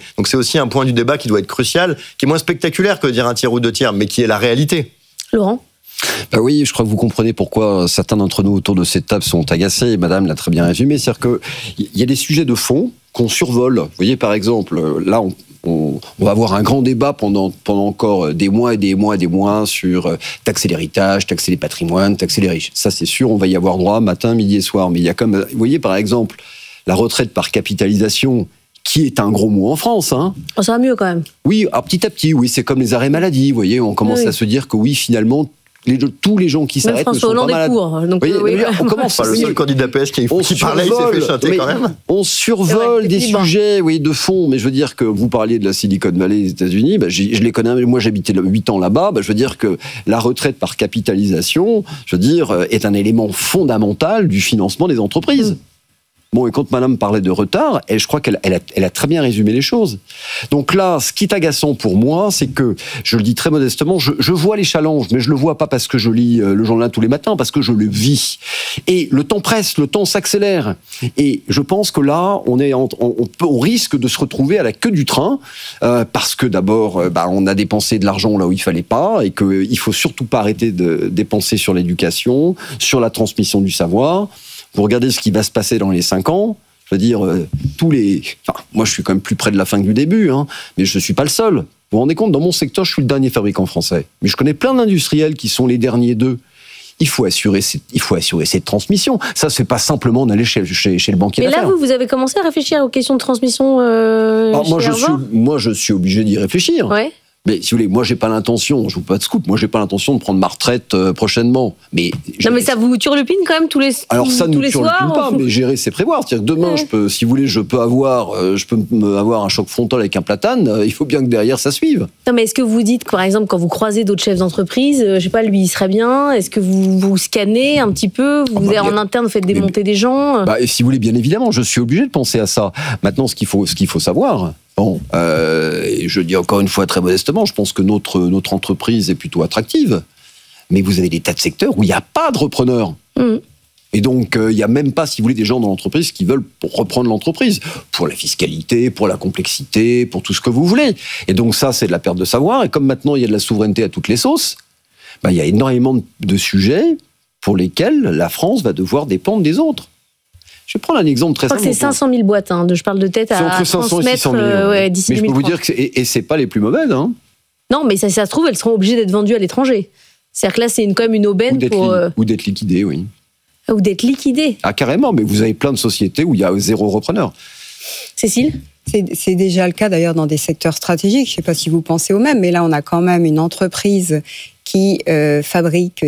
Donc c'est aussi un point du débat qui doit être crucial, qui est moins spectaculaire que de dire un tiers ou deux tiers, mais qui est la réalité. Laurent ? Oui, je crois que vous comprenez pourquoi certains d'entre nous autour de cette table sont agacés. Madame l'a très bien résumé. C'est-à-dire qu'il y a des sujets de fond qu'on survole. Vous voyez, par exemple, là, on va avoir un grand débat pendant encore des mois et des mois et des mois sur taxer l'héritage, taxer les patrimoines, taxer les riches. Ça, c'est sûr, on va y avoir droit matin, midi et soir. Mais il y a comme, vous voyez, par exemple, la retraite par capitalisation, qui est un gros mot en France. Hein. Oh, ça va mieux quand même. Oui, alors petit à petit, oui, c'est comme les arrêts maladie. Vous voyez, on commence à se dire que oui, finalement, tous les gens qui s'arrêtent ne sont pas malades. Donc, on commence le seul candidat PS qui parlait, il s'est fait chanter quand même. On survole des sujets de fond, mais je veux dire que vous parliez de la Silicon Valley des États-Unis, je les connais, moi j'habitais 8 ans là-bas, je veux dire que la retraite par capitalisation, je veux dire, est un élément fondamental du financement des entreprises. Bon, et quand madame parlait de retard, je crois qu'elle a très bien résumé les choses. Donc là, ce qui est agaçant pour moi, c'est que, je le dis très modestement, je vois les challenges, mais je le vois pas parce que je lis le journal tous les matins, parce que je le vis. Et le temps presse, le temps s'accélère. Et je pense que là, on risque de se retrouver à la queue du train, parce que d'abord, on a dépensé de l'argent là où il fallait pas, et qu'il faut surtout pas arrêter de dépenser sur l'éducation, sur la transmission du savoir. Vous regardez ce qui va se passer dans les 5 ans, je veux dire, moi je suis quand même plus près de la fin que du début, mais je ne suis pas le seul. Vous vous rendez compte, dans mon secteur, je suis le dernier fabricant français. Mais je connais plein d'industriels qui sont les derniers d'eux. Il faut assurer cette transmission. Ça, c'est pas simplement d'aller chez le banquier d'affaires. Mais là, vous avez commencé à réfléchir aux questions de transmission moi, je suis obligé d'y réfléchir. Ouais. Mais si vous voulez, moi j'ai pas l'intention, je vous pas de scoop, moi j'ai pas l'intention de prendre ma retraite prochainement. Mais ça vous turlupine quand même tous les soirs. Alors ça ne nous turlupine pas, mais gérer c'est prévoir. C'est-à-dire que demain, je peux avoir un choc frontal avec un platane. Il faut bien que derrière ça suive. Non, mais est-ce que vous dites, par exemple, quand vous croisez d'autres chefs d'entreprise, je sais pas, lui il serait bien. Est-ce que vous scannez un petit peu, en interne, vous faites démonter des gens et si vous voulez, bien évidemment, je suis obligé de penser à ça. Maintenant, ce qu'il faut savoir. Bon, et je dis encore une fois très modestement, je pense que notre entreprise est plutôt attractive. Mais vous avez des tas de secteurs où il n'y a pas de repreneurs. Et donc, il n'y a même pas, si vous voulez, des gens dans l'entreprise qui veulent reprendre l'entreprise. Pour la fiscalité, pour la complexité, pour tout ce que vous voulez. Et donc ça, c'est de la perte de savoir. Et comme maintenant, il y a de la souveraineté à toutes les sauces, il y a énormément de sujets pour lesquels la France va devoir dépendre des autres. Je vais prendre un exemple très simple. Je crois que c'est 500 000 boîtes, je parle de tête à entre 500 et 600 000. D'ici 2030. Mais je peux vous dire que c'est pas les plus mauvaises. Non, mais ça se trouve, elles seront obligées d'être vendues à l'étranger. C'est-à-dire que là, c'est quand même une aubaine ou d'être liquidées, oui. Ou d'être liquidées. Ah, carrément, mais vous avez plein de sociétés où il y a 0 repreneur. Cécile ? C'est déjà le cas d'ailleurs dans des secteurs stratégiques. Je ne sais pas si vous pensez au même, mais là, on a quand même une entreprise qui fabrique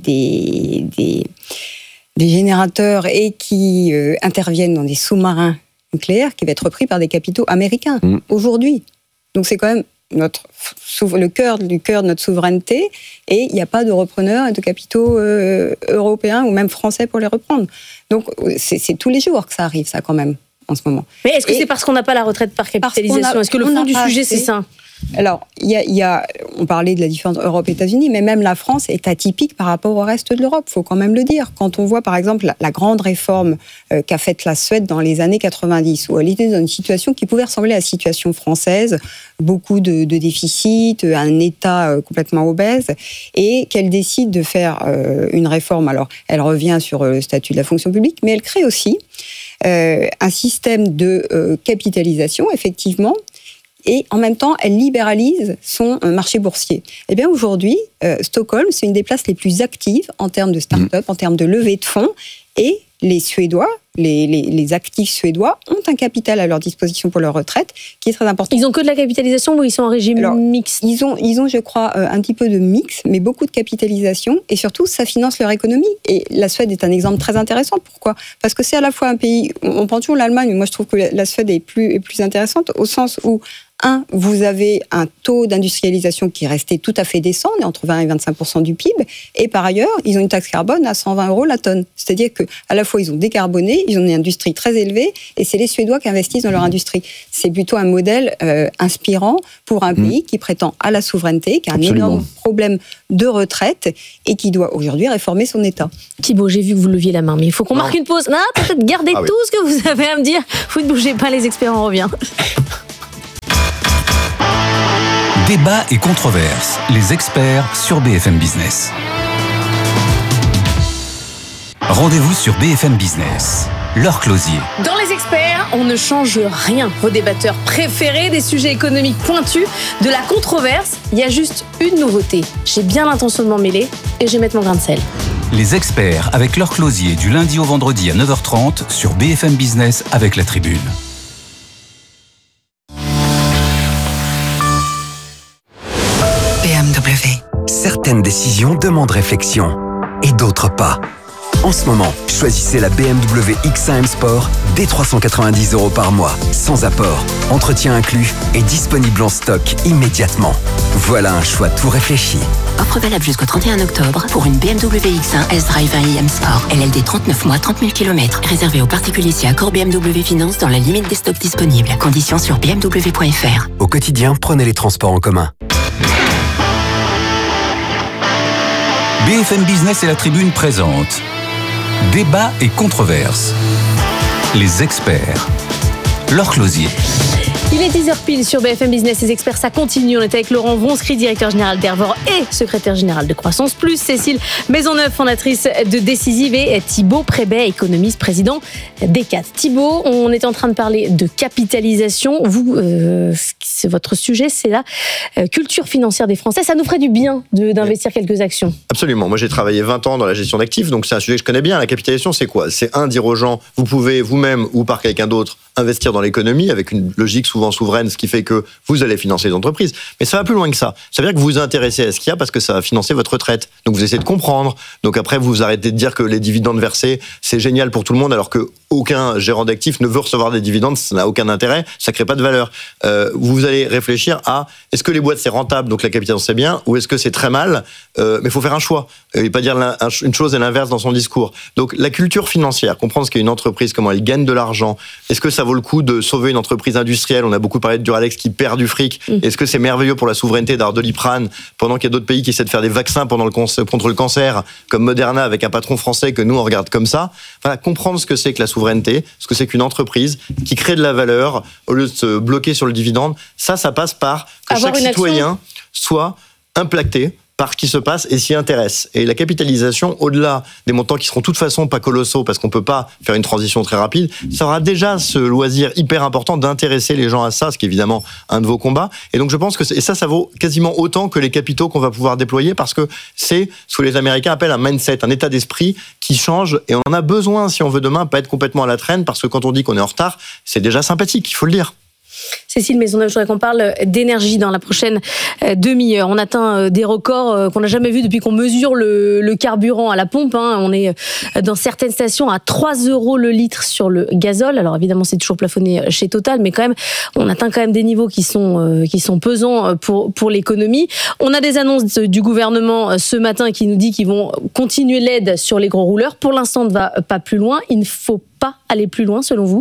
des générateurs et qui interviennent dans des sous-marins nucléaires qui va être repris par des capitaux américains aujourd'hui. Donc c'est quand même le cœur de notre souveraineté et il n'y a pas de repreneurs et de capitaux européens ou même français pour les reprendre. Donc c'est tous les jours que ça arrive, ça quand même, en ce moment. Mais est-ce que c'est parce qu'on n'a pas la retraite par capitalisation ? Est-ce que le fond du sujet, c'est ça ? Alors, on parlait de la différence Europe-États-Unis, mais même la France est atypique par rapport au reste de l'Europe, il faut quand même le dire. Quand on voit, par exemple, la grande réforme qu'a faite la Suède dans les années 90, où elle était dans une situation qui pouvait ressembler à la situation française, beaucoup de déficits, un État complètement obèse, et qu'elle décide de faire une réforme. Alors, elle revient sur le statut de la fonction publique, mais elle crée aussi un système de capitalisation, effectivement, et en même temps, elle libéralise son marché boursier. Eh bien, aujourd'hui, Stockholm, c'est une des places les plus actives en termes de start-up, en termes de levée de fonds, et les Suédois, les actifs suédois ont un capital à leur disposition pour leur retraite qui est très important. Ils ont que de la capitalisation ou ils sont en régime mixte ? Ils ont, je crois, un petit peu de mix, mais beaucoup de capitalisation et surtout, ça finance leur économie. Et la Suède est un exemple très intéressant. Pourquoi ? Parce que c'est à la fois un pays, on prend toujours l'Allemagne, mais moi je trouve que la Suède est plus intéressante au sens où vous avez un taux d'industrialisation qui est resté tout à fait décent, on est entre 20 et 25% du PIB, et par ailleurs, ils ont une taxe carbone à 120 € la tonne. C'est-à-dire qu'à la fois, ils ont décarboné, ils ont une industrie très élevée, et c'est les Suédois qui investissent dans leur industrie. C'est plutôt un modèle inspirant pour un pays qui prétend à la souveraineté, qui a un énorme problème de retraite, et qui doit aujourd'hui réformer son État. Thibaut, j'ai vu que vous leviez la main, mais il faut qu'on marque une pause. Non, peut-être garder tout ce que vous avez à me dire. Vous ne bougez pas, les experts, on revient. Débat et controverses, les experts sur BFM Business. Rendez-vous sur BFM Business. Laure Closier. Dans les experts, on ne change rien. Vos débatteurs préférés, des sujets économiques pointus, de la controverse, il y a juste une nouveauté. J'ai bien l'intention de m'en mêler et je vais mettre mon grain de sel. Les experts avec Laure Closier du lundi au vendredi à 9h30 sur BFM Business avec La Tribune. BMW. Certaines décisions demandent réflexion et d'autres pas. En ce moment, choisissez la BMW X1 M Sport dès 390 € par mois, sans apport, entretien inclus et disponible en stock immédiatement. Voilà un choix tout réfléchi. Offre valable jusqu'au 31 octobre pour une BMW X1 S-Drive 1 IM Sport. LLD 39 mois, 30 000 km. Réservé aux particuliers si accord BMW Finance dans la limite des stocks disponibles. Conditions sur bmw.fr. Au quotidien, prenez les transports en commun. BFM Business et La Tribune présentent Débat et controverses. Les experts. Laure Closier. Il est 10h pile sur BFM Business, les experts, ça continue. On est avec Laurent Vronsky, directeur général d'Hervor et secrétaire général de Croissance Plus, Cécile Maisonneuve, fondatrice de Décisive, et Thibaut Prébet, économiste, président d'ECAT. Thibaut, on est en train de parler de capitalisation. Vous, c'est votre sujet, c'est la culture financière des Français. Ça nous ferait du bien d'investir quelques actions. Absolument. Moi, j'ai travaillé 20 ans dans la gestion d'actifs, donc c'est un sujet que je connais bien. La capitalisation, c'est quoi ? C'est dire aux gens, vous pouvez vous-même ou par quelqu'un d'autre investir dans l'économie avec une logique souvent souveraine, ce qui fait que vous allez financer les entreprises. Mais ça va plus loin que ça. Ça veut dire que vous vous intéressez à ce qu'il y a parce que ça va financer votre retraite. Donc vous essayez de comprendre. Donc après, vous arrêtez de dire que les dividendes versés, c'est génial pour tout le monde, alors que aucun gérant d'actifs ne veut recevoir des dividendes, ça n'a aucun intérêt, ça crée pas de valeur. Vous allez réfléchir à, est-ce que les boîtes c'est rentable, donc la capitalisation c'est bien, ou est-ce que c'est très mal, mais il faut faire un choix, et pas dire une chose et l'inverse dans son discours. Donc la culture financière, comprendre ce qu'est une entreprise, comment elle gagne de l'argent, est-ce que ça vaut le coup de sauver une entreprise industrielle, on a beaucoup parlé de Duralex qui perd du fric, est-ce que c'est merveilleux pour la souveraineté d'avoir Doliprane, pendant qu'il y a d'autres pays qui essaient de faire des vaccins contre le cancer, comme Moderna avec un patron français que nous on regarde comme ça. Voilà, comprendre ce que c'est que la souveraineté, ce que c'est qu'une entreprise qui crée de la valeur au lieu de se bloquer sur le dividende, ça passe par que chaque citoyen soit impacté par ce qui se passe et s'y intéresse. Et la capitalisation, au-delà des montants qui seront de toute façon pas colossaux parce qu'on ne peut pas faire une transition très rapide, ça aura déjà ce loisir hyper important d'intéresser les gens à ça, ce qui est évidemment un de vos combats. Et donc je pense que ça vaut quasiment autant que les capitaux qu'on va pouvoir déployer parce que c'est ce que les Américains appellent un mindset, un état d'esprit qui change et on en a besoin si on veut demain pas être complètement à la traîne parce que quand on dit qu'on est en retard, c'est déjà sympathique, il faut le dire. Cécile Maisonneuve, je voudrais qu'on parle d'énergie dans la prochaine demi-heure. On atteint des records qu'on n'a jamais vus depuis qu'on mesure le carburant à la pompe. On est dans certaines stations à 3 € le litre sur le gazole. Alors évidemment, c'est toujours plafonné chez Total, mais quand même, on atteint quand même des niveaux qui sont pesants pour l'économie. On a des annonces du gouvernement ce matin qui nous dit qu'ils vont continuer l'aide sur les gros rouleurs. Pour l'instant, on ne va pas plus loin. Il ne faut pas aller plus loin, selon vous ?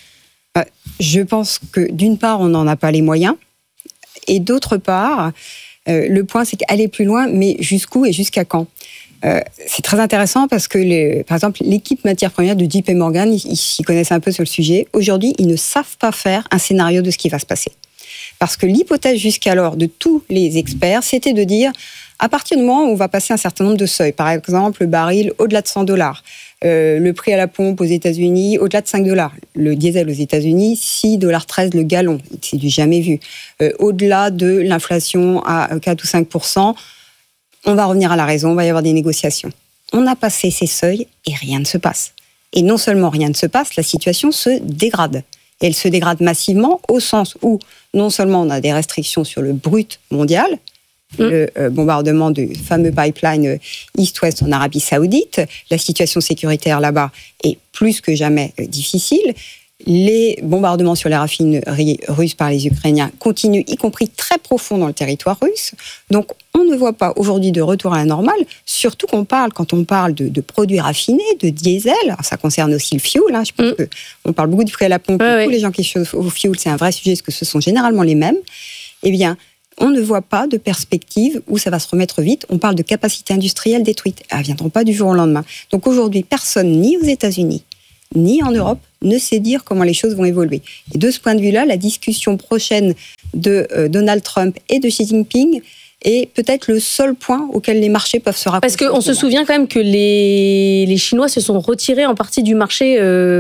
Je pense que d'une part, on n'en a pas les moyens, et d'autre part, le point c'est qu'aller plus loin, mais jusqu'où et jusqu'à quand ? C'est très intéressant parce que, par exemple, l'équipe matières premières de JP Morgan, ils s'y connaissent un peu sur le sujet. Aujourd'hui, ils ne savent pas faire un scénario de ce qui va se passer. Parce que l'hypothèse jusqu'alors de tous les experts, c'était de dire, à partir du moment où on va passer un certain nombre de seuils, par exemple, le baril au-delà de $100, le prix à la pompe aux États-Unis au-delà de $5, le diesel aux États-Unis $6,13 le gallon, c'est du jamais vu. Au-delà de l'inflation à 4 ou 5%, on va revenir à la raison, il va y avoir des négociations. On a passé ces seuils et rien ne se passe. Et non seulement rien ne se passe, la situation se dégrade. Et elle se dégrade massivement au sens où non seulement on a des restrictions sur le brut mondial, le bombardement du fameux pipeline East-West en Arabie Saoudite, la situation sécuritaire là-bas est plus que jamais difficile. Les bombardements sur les raffineries russes par les Ukrainiens continuent, y compris très profond dans le territoire russe. Donc, on ne voit pas aujourd'hui de retour à la normale, surtout quand on parle de produits raffinés, de diesel. Alors, ça concerne aussi le fuel. Je pense qu'on parle beaucoup du prix à la pompe. Tous les gens qui chauffent au fuel, c'est un vrai sujet, parce que ce sont généralement les mêmes. Eh bien, on ne voit pas de perspective où ça va se remettre vite. On parle de capacités industrielles détruites. Elles ne viendront pas du jour au lendemain. Donc aujourd'hui, personne, ni aux États-Unis, ni en Europe, ne sait dire comment les choses vont évoluer. Et de ce point de vue-là, la discussion prochaine de Donald Trump et de Xi Jinping est peut-être le seul point auquel les marchés peuvent se rapprocher. Parce qu'on se souvient quand même que les Chinois se sont retirés en partie du marché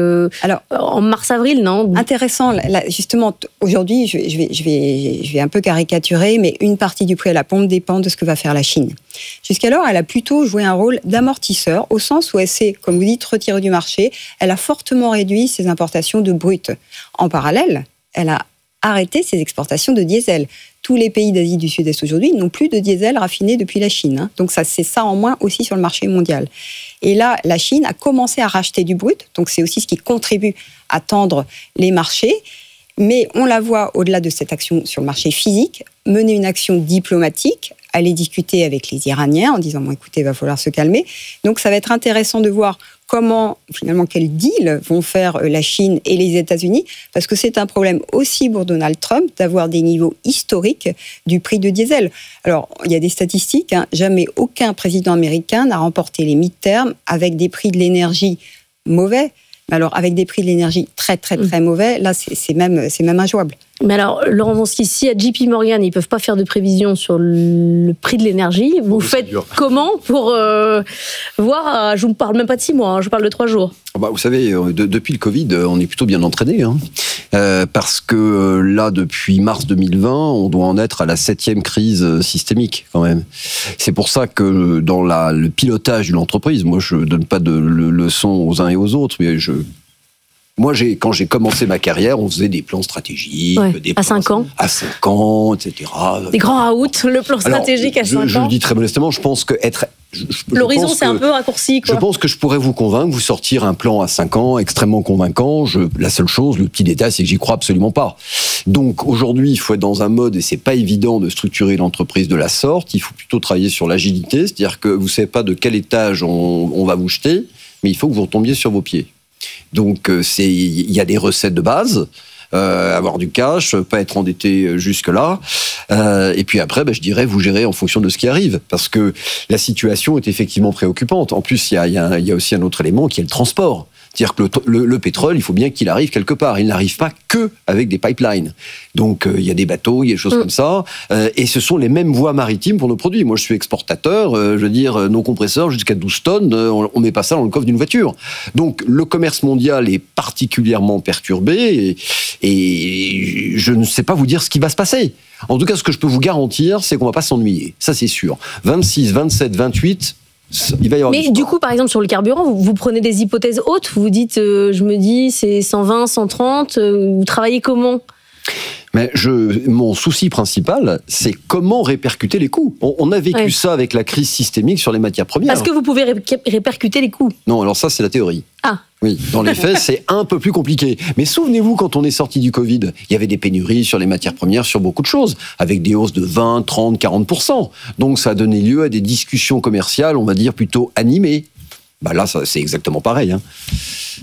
en mars-avril, non ? Intéressant. Là, justement, aujourd'hui, je vais un peu caricaturer, mais une partie du prix à la pompe dépend de ce que va faire la Chine. Jusqu'alors, elle a plutôt joué un rôle d'amortisseur, au sens où elle s'est, comme vous dites, retirée du marché. Elle a fortement réduit ses importations de brut. En parallèle, elle a arrêté ses exportations de diesel. Tous les pays d'Asie du Sud-Est aujourd'hui n'ont plus de diesel raffiné depuis la Chine. Donc c'est ça en moins aussi sur le marché mondial. Et là, la Chine a commencé à racheter du brut, donc c'est aussi ce qui contribue à tendre les marchés. Mais on la voit, au-delà de cette action sur le marché physique, mener une action diplomatique, aller discuter avec les Iraniens en disant « bon, écoutez, il va falloir se calmer ». Donc ça va être intéressant de voir comment, finalement, quel deal vont faire la Chine et les États-Unis, parce que c'est un problème aussi pour Donald Trump d'avoir des niveaux historiques du prix de diesel. Alors, il y a des statistiques, jamais aucun président américain n'a remporté les midterms avec des prix de l'énergie mauvais. Alors, avec des prix de l'énergie très, très, très mauvais, là, c'est même injouable. Mais alors, Laurent Wronski, si à JP Morgan, ils ne peuvent pas faire de prévisions sur le prix de l'énergie, vous faites comment pour voir, je ne parle même pas de 6 mois, je parle de 3 jours. Vous savez, depuis le Covid, on est plutôt bien entraîné, parce que là, depuis mars 2020, on doit en être à la 7e crise systémique, quand même. C'est pour ça que dans le pilotage d'une entreprise, moi, je ne donne pas de leçons aux uns et aux autres, mais quand j'ai commencé ma carrière, on faisait des plans stratégiques. À 5 ans. À 5 ans, etc. Des grands out, le plan stratégique à 5 ans. Je le dis très modestement, je pense que l'horizon, c'est un peu raccourci, quoi. Je pense que je pourrais vous convaincre, vous sortir un plan à 5 ans extrêmement convaincant. La seule chose, le petit détail, c'est que j'y crois absolument pas. Donc aujourd'hui, il faut être dans un mode, et c'est pas évident de structurer l'entreprise de la sorte. Il faut plutôt travailler sur l'agilité, c'est-à-dire que vous savez pas de quel étage on va vous jeter, mais il faut que vous retombiez sur vos pieds. Donc il y a des recettes de base, avoir du cash, pas être endetté jusque-là, et puis après, je dirais, vous gérez en fonction de ce qui arrive, parce que la situation est effectivement préoccupante. En plus, il y a aussi un autre élément qui est le transport. C'est-à-dire que le pétrole, il faut bien qu'il arrive quelque part. Il n'arrive pas que avec des pipelines. Donc, il y a des bateaux, il y a des choses comme ça. Et ce sont les mêmes voies maritimes pour nos produits. Moi, je suis exportateur. Je veux dire, nos compresseurs, jusqu'à 12 tonnes, on met pas ça dans le coffre d'une voiture. Donc, le commerce mondial est particulièrement perturbé. Et je ne sais pas vous dire ce qui va se passer. En tout cas, ce que je peux vous garantir, c'est qu'on va pas s'ennuyer. Ça, c'est sûr. 26, 27, 28... il va y avoir. Mais du coup, par exemple, sur le carburant, vous prenez des hypothèses hautes. Vous dites, je me dis, c'est 120, 130. Vous travaillez comment ? Mais mon souci principal, c'est comment répercuter les coûts. On a vécu ça avec la crise systémique sur les matières premières. Est-ce que vous pouvez répercuter les coûts ? Non, alors ça, c'est la théorie. Ah. Oui, dans les faits, c'est un peu plus compliqué. Mais souvenez-vous, quand on est sorti du Covid, il y avait des pénuries sur les matières premières, sur beaucoup de choses, avec des hausses de 20, 30, 40%. Donc ça a donné lieu à des discussions commerciales, on va dire, plutôt animées. Là, c'est exactement pareil. Thibault ?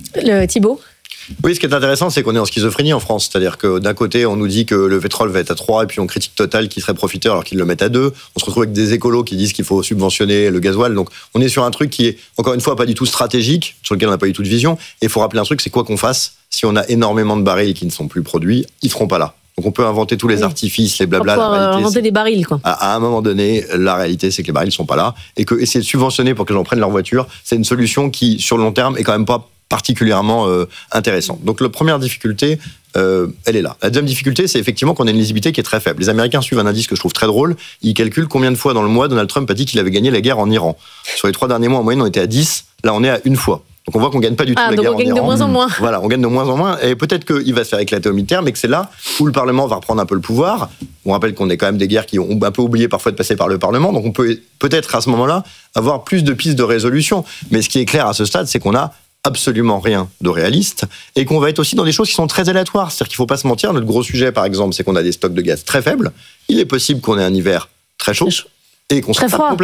Oui, ce qui est intéressant, c'est qu'on est en schizophrénie en France. C'est-à-dire que d'un côté, on nous dit que le pétrole va être à 3, et puis on critique Total qui serait profiteur alors qu'ils le mettent à 2. On se retrouve avec des écolos qui disent qu'il faut subventionner le gasoil. Donc on est sur un truc qui est, encore une fois, pas du tout stratégique, sur lequel on n'a pas du tout de vision. Et il faut rappeler un truc, c'est quoi qu'on fasse, si on a énormément de barils qui ne sont plus produits, ils ne seront pas là. Donc on peut inventer tous les artifices, les blabla. On peut inventer des barils, quoi. À un moment donné, la réalité, c'est que les barils ne sont pas là. Et que essayer de subventionner pour que les gens prennent leur voiture, c'est une solution qui, sur le long terme, est quand même pas particulièrement intéressante. Donc la première difficulté, elle est là. La deuxième difficulté, c'est effectivement qu'on a une lisibilité qui est très faible. Les Américains suivent un indice que je trouve très drôle. Ils calculent combien de fois dans le mois Donald Trump a dit qu'il avait gagné la guerre en Iran. Sur les 3 derniers mois, en moyenne, on était à 10. Là, on est à 1 fois. Donc on voit qu'on gagne pas du tout la guerre en Iran. Donc on gagne de moins en moins. Voilà, on gagne de moins en moins. Et peut-être qu'il va se faire éclater au midterm, mais que c'est là où le Parlement va reprendre un peu le pouvoir. On rappelle qu'on est quand même des guerres qui ont un peu oublié parfois de passer par le Parlement. Donc on peut peut-être à ce moment-là avoir plus de pistes de résolution. Mais ce qui est clair à ce stade, c'est qu'on a absolument rien de réaliste et qu'on va être aussi dans des choses qui sont très aléatoires. C'est-à-dire qu'il ne faut pas se mentir. Notre gros sujet, par exemple, c'est qu'on a des stocks de gaz très faibles. Il est possible qu'on ait un hiver très chaud et qu'on se tape complètement.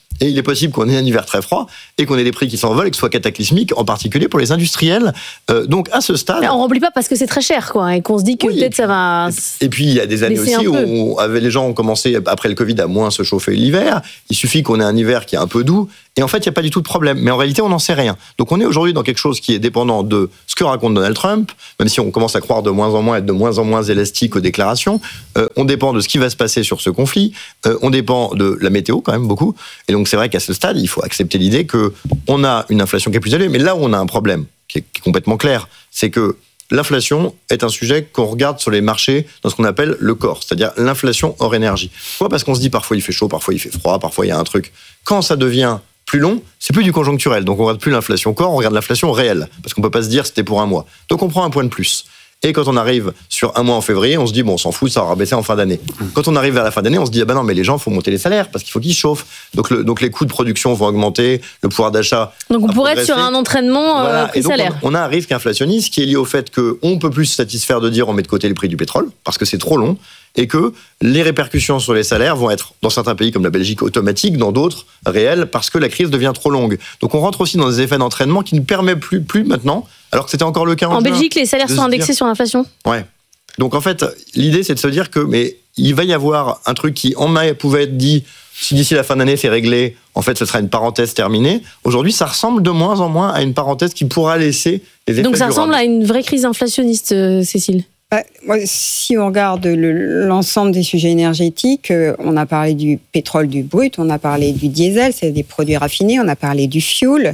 Et il est possible qu'on ait un hiver très froid et qu'on ait des prix qui s'envolent et que ce soit cataclysmique, en particulier pour les industriels. Donc à ce stade... On ne remplit pas parce que c'est très cher, quoi, et qu'on se dit que peut-être ça va... Et puis il y a des années aussi où les gens ont commencé, après le Covid, à moins se chauffer l'hiver. Il suffit qu'on ait un hiver qui est un peu doux. Et en fait, il n'y a pas du tout de problème. Mais en réalité, on n'en sait rien. Donc on est aujourd'hui dans quelque chose qui est dépendant de ce que raconte Donald Trump, même si on commence à croire de moins en moins, être de moins en moins élastique aux déclarations. On dépend de ce qui va se passer sur ce conflit. On dépend de la météo, quand même, beaucoup. Et donc c'est vrai qu'à ce stade, il faut accepter l'idée qu'on a une inflation qui est plus élevée. Mais là où on a un problème, qui est complètement clair, c'est que l'inflation est un sujet qu'on regarde sur les marchés dans ce qu'on appelle le corps, c'est-à-dire l'inflation hors énergie. Pourquoi ? Parce qu'on se dit parfois il fait chaud, parfois il fait froid, parfois il y a un truc. Quand ça devient plus long, c'est plus du conjoncturel. Donc on regarde plus l'inflation corps, on regarde l'inflation réelle. Parce qu'on peut pas se dire c'était pour un mois. Donc on prend un point de plus. Et quand on arrive sur un mois en février, on se dit, bon, on s'en fout, ça aura baissé en fin d'année. Quand on arrive vers la fin d'année, on se dit, ah ben non, mais les gens, il faut monter les salaires parce qu'il faut qu'ils chauffent. Donc les coûts de production vont augmenter, le pouvoir d'achat. Donc on pourrait être sur un entraînement prix-salaire. On a un risque inflationniste qui est lié au fait qu'on ne peut plus se satisfaire de dire on met de côté le prix du pétrole parce que c'est trop long et que les répercussions sur les salaires vont être, dans certains pays comme la Belgique, automatiques, dans d'autres, réelles, parce que la crise devient trop longue. Donc on rentre aussi dans des effets d'entraînement qui ne permettent plus maintenant, alors que c'était encore le cas en juin. Belgique, les salaires sont indexés sur l'inflation ? Ouais. Donc en fait, l'idée c'est de se dire que il va y avoir un truc qui en mai pouvait être dit, si d'ici la fin d'année c'est réglé, en fait ce sera une parenthèse terminée. Aujourd'hui, ça ressemble de moins en moins à une parenthèse qui pourra laisser des effets Donc ça durables. ressemble à une vraie crise inflationniste, Cécile ? Si on regarde l'ensemble des sujets énergétiques, on a parlé du pétrole, du brut, on a parlé du diesel, c'est des produits raffinés, on a parlé du fioul,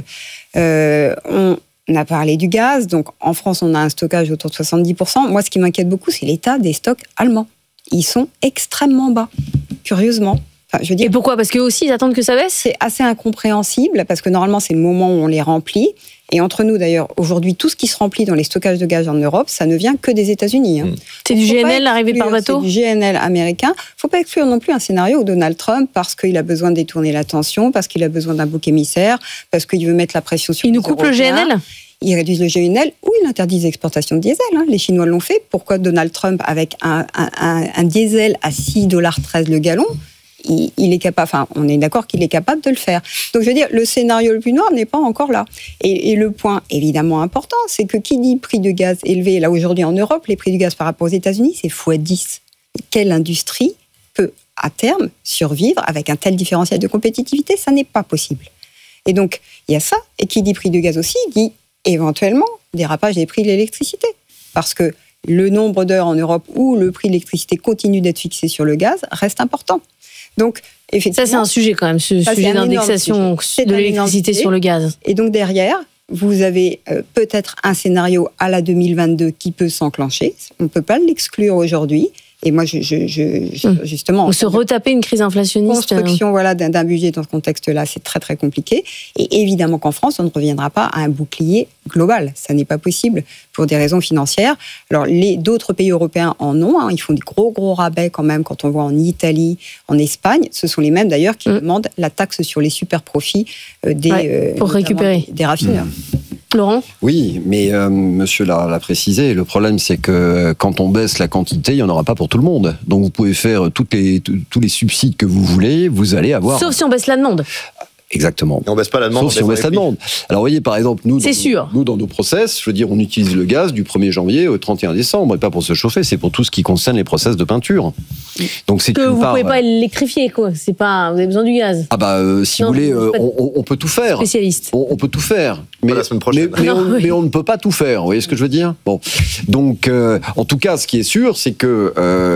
on a parlé du gaz. Donc en France, on a un stockage autour de 70%. Moi, ce qui m'inquiète beaucoup, c'est l'état des stocks allemands. Ils sont extrêmement bas, curieusement. Enfin, je veux dire, et pourquoi ? Parce qu'eux aussi, ils attendent que ça baisse ? C'est assez incompréhensible, parce que normalement, c'est le moment où on les remplit. Et entre nous, d'ailleurs, aujourd'hui, tout ce qui se remplit dans les stockages de gaz en Europe, ça ne vient que des États-Unis. C'est du GNL arrivé par bateau ? C'est du GNL américain. Il ne faut pas exclure non plus un scénario où Donald Trump, parce qu'il a besoin de détourner l'attention, parce qu'il a besoin d'un bouc émissaire, parce qu'il veut mettre la pression sur les Européens. Il nous coupe le GNL ? Ils réduisent le GNL ou ils interdisent l'exportation de diesel. Les Chinois l'ont fait. Pourquoi Donald Trump, avec un diesel à $6,13 le gallon, il est capable, enfin, on est d'accord qu'il est capable de le faire. Donc, je veux dire, le scénario le plus noir n'est pas encore là. Et le point évidemment important, c'est que qui dit prix de gaz élevé, là aujourd'hui en Europe, les prix du gaz par rapport aux États-Unis, c'est x10. Quelle industrie peut, à terme, survivre avec un tel différentiel de compétitivité ? Ça n'est pas possible. Et donc, il y a ça. Et qui dit prix du gaz aussi, dit éventuellement dérapage des prix de l'électricité. Parce que le nombre d'heures en Europe où le prix de l'électricité continue d'être fixé sur le gaz reste important. Donc, effectivement, ça, c'est un sujet quand même, ce sujet d'indexation de l'électricité sur le gaz. Et donc, derrière, vous avez peut-être un scénario à la 2022 qui peut s'enclencher. On ne peut pas l'exclure aujourd'hui. Et moi, justement... Ou se retaper une crise inflationniste. Construction d'un budget dans ce contexte-là, c'est très, très compliqué. Et évidemment qu'en France, on ne reviendra pas à un bouclier global. Ça n'est pas possible pour des raisons financières. Alors, d'autres pays européens en ont. Ils font des gros rabais quand même quand on voit en Italie, en Espagne. Ce sont les mêmes d'ailleurs qui demandent la taxe sur les super profits pour récupérer des raffineurs. Laurent ? Oui, mais monsieur l'a précisé, le problème c'est que quand on baisse la quantité, il n'y en aura pas pour tout le monde. Donc vous pouvez faire tous les subsides que vous voulez, vous allez avoir... Sauf si on baisse la demande. Exactement. Et on baisse pas la demande. Sauf si on baisse la demande. Alors, vous voyez, par exemple, nous, dans nos process, je veux dire, on utilise le gaz du 1er janvier au 31 décembre, et pas pour se chauffer, c'est pour tout ce qui concerne les process de peinture. Donc, c'est que vous pouvez pas électrifier, quoi. C'est pas, vous avez besoin du gaz. Ah bah, si vous voulez, on peut tout faire. Spécialiste. On peut tout faire. Mais, la semaine prochaine. Mais on ne peut pas tout faire. Vous voyez ce que je veux dire ? Bon. Donc, en tout cas, ce qui est sûr, c'est que,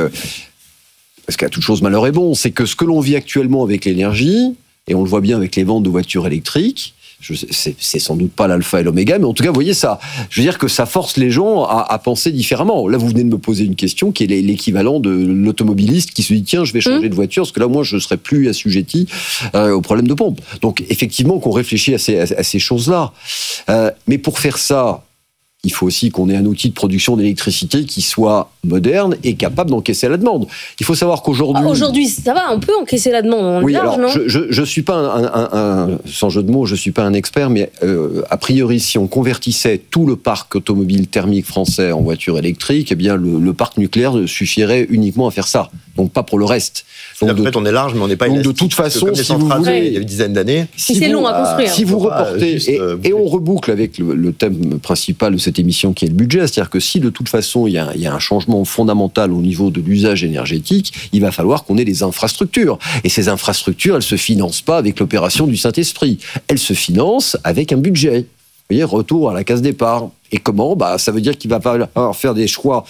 parce qu'à toute chose, malheur est bon, c'est que ce que l'on vit actuellement avec l'énergie, et on le voit bien avec les ventes de voitures électriques, c'est sans doute pas l'alpha et l'oméga, mais en tout cas, vous voyez ça. Je veux dire que ça force les gens à penser différemment. Là, vous venez de me poser une question qui est l'équivalent de l'automobiliste qui se dit tiens, je vais changer de voiture, parce que là, moi, je ne serai plus assujetti au problème de pompe. Donc, effectivement, qu'on réfléchit à ces choses-là. Mais pour faire ça, il faut aussi qu'on ait un outil de production d'électricité qui soit moderne et capable d'encaisser la demande. Il faut savoir qu'aujourd'hui... Aujourd'hui, ça va, on peut encaisser la demande. On oui, large, alors, non je suis pas sans jeu de mots, je suis pas un expert, mais a priori, si on convertissait tout le parc automobile thermique français en voitures électriques, eh bien, le parc nucléaire suffirait uniquement à faire ça. Donc, pas pour le reste. Donc, en fait, on est large, mais on n'est pas élastique. Donc, de toute façon, comme les centrales, il y a une dizaine d'années. Si c'est long à construire. Si vous reportez, et on reboucle avec le thème principal de cette émission qui est le budget, c'est-à-dire que si de toute façon il y a un changement fondamental au niveau de l'usage énergétique, il va falloir qu'on ait des infrastructures. Et ces infrastructures, elles ne se financent pas avec l'opération du Saint-Esprit. Elles se financent avec un budget. Vous voyez, retour à la case départ. Et comment ? Ça veut dire qu'il va falloir faire des choix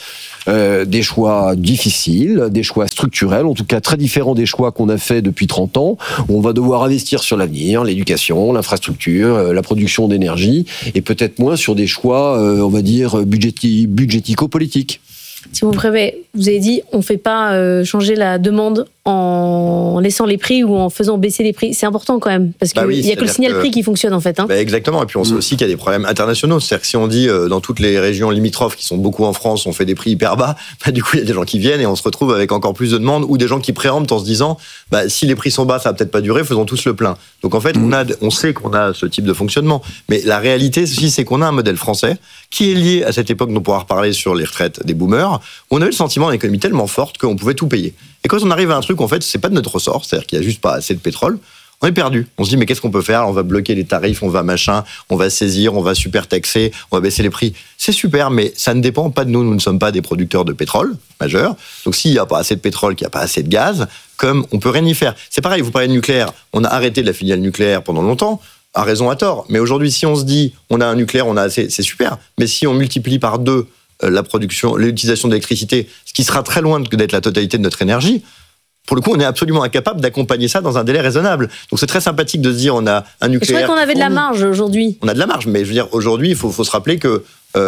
difficiles, des choix structurels, en tout cas très différents des choix qu'on a fait depuis 30 ans, où on va devoir investir sur l'avenir, l'éducation, l'infrastructure, la production d'énergie, et peut-être moins sur des choix, on va dire, budgético-politiques. Si vous préférez, vous avez dit, on ne fait pas changer la demande en laissant les prix ou en faisant baisser les prix. C'est important quand même, parce qu'il n'y a que le signal prix qui fonctionne en fait. Exactement, et puis on sait aussi qu'il y a des problèmes internationaux. C'est-à-dire que si on dit dans toutes les régions limitrophes, qui sont beaucoup en France, on fait des prix hyper bas, du coup il y a des gens qui viennent et on se retrouve avec encore plus de demandes, ou des gens qui préemptent en se disant, si les prix sont bas, ça va peut-être pas durer, faisons tous le plein. Donc en fait, on sait qu'on a ce type de fonctionnement. Mais la réalité aussi, c'est qu'on a un modèle français qui est lié à cette époque dont on pourra reparler sur les retraites des boomers, où on avait le sentiment d'une économie tellement forte qu'on pouvait tout payer. Et quand on arrive à un truc, en fait, c'est pas de notre ressort, c'est-à-dire qu'il y a juste pas assez de pétrole, on est perdu. On se dit, mais qu'est-ce qu'on peut faire ? On va bloquer les tarifs, on va machin, on va saisir, on va super taxer, on va baisser les prix. C'est super, mais ça ne dépend pas de nous. Nous ne sommes pas des producteurs de pétrole majeurs. Donc s'il n'y a pas assez de pétrole, qu'il n'y a pas assez de gaz, comme on peut rien y faire. C'est pareil, vous parlez de nucléaire. On a arrêté de la filiale nucléaire pendant longtemps, à raison, à tort. Mais aujourd'hui, si on se dit, on a un nucléaire, on a assez, c'est super. Mais si on multiplie par 2 la production, l'utilisation d'électricité, ce qui sera très loin d'être la totalité de notre énergie, pour le coup, on est absolument incapable d'accompagner ça dans un délai raisonnable. Donc c'est très sympathique de se dire on a un nucléaire. C'est vrai qu'on avait de la marge aujourd'hui. On a de la marge, mais je veux dire, aujourd'hui, il faut se rappeler que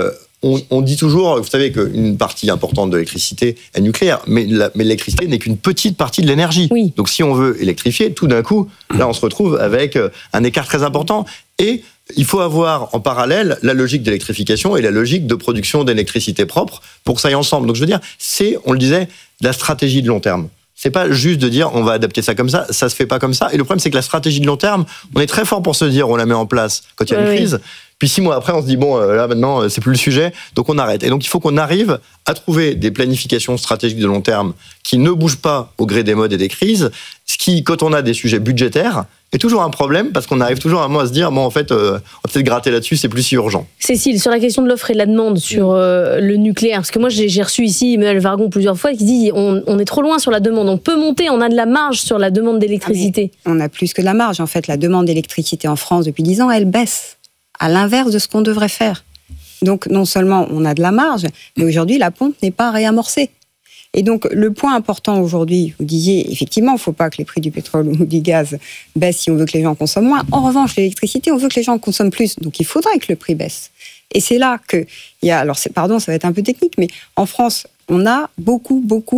on dit toujours, vous savez qu'une partie importante de l'électricité est nucléaire, mais l'électricité n'est qu'une petite partie de l'énergie. Oui. Donc si on veut électrifier, tout d'un coup, là on se retrouve avec un écart très important. Et il faut avoir en parallèle la logique d'électrification et la logique de production d'électricité propre pour que ça aille ensemble. Donc je veux dire, c'est, on le disait, de la stratégie de long terme. C'est pas juste de dire on va adapter ça comme ça se fait pas comme ça. Et le problème, c'est que la stratégie de long terme, on est très fort pour se dire on la met en place quand il y a une crise. Puis 6 mois après, on se dit bon, là maintenant, c'est plus le sujet, donc on arrête. Et donc il faut qu'on arrive à trouver des planifications stratégiques de long terme qui ne bougent pas au gré des modes et des crises, ce qui, quand on a des sujets budgétaires, est toujours un problème parce qu'on arrive toujours à se dire bon, en fait, on va peut-être gratter là-dessus, c'est plus si urgent. Cécile, sur la question de l'offre et de la demande sur le nucléaire, parce que moi j'ai reçu ici Emmanuel Vargon plusieurs fois qui dit on est trop loin sur la demande, on peut monter, on a de la marge sur la demande d'électricité. On a plus que de la marge. En fait, la demande d'électricité en France depuis 10 ans, elle baisse, à l'inverse de ce qu'on devrait faire. Donc non seulement on a de la marge, mais aujourd'hui la pompe n'est pas réamorcée. Et donc, le point important aujourd'hui, vous disiez, effectivement, il ne faut pas que les prix du pétrole ou du gaz baissent si on veut que les gens consomment moins. En revanche, l'électricité, on veut que les gens consomment plus. Donc, il faudrait que le prix baisse. Et c'est là qu'il y a... Alors, pardon, ça va être un peu technique, mais en France, on en a beaucoup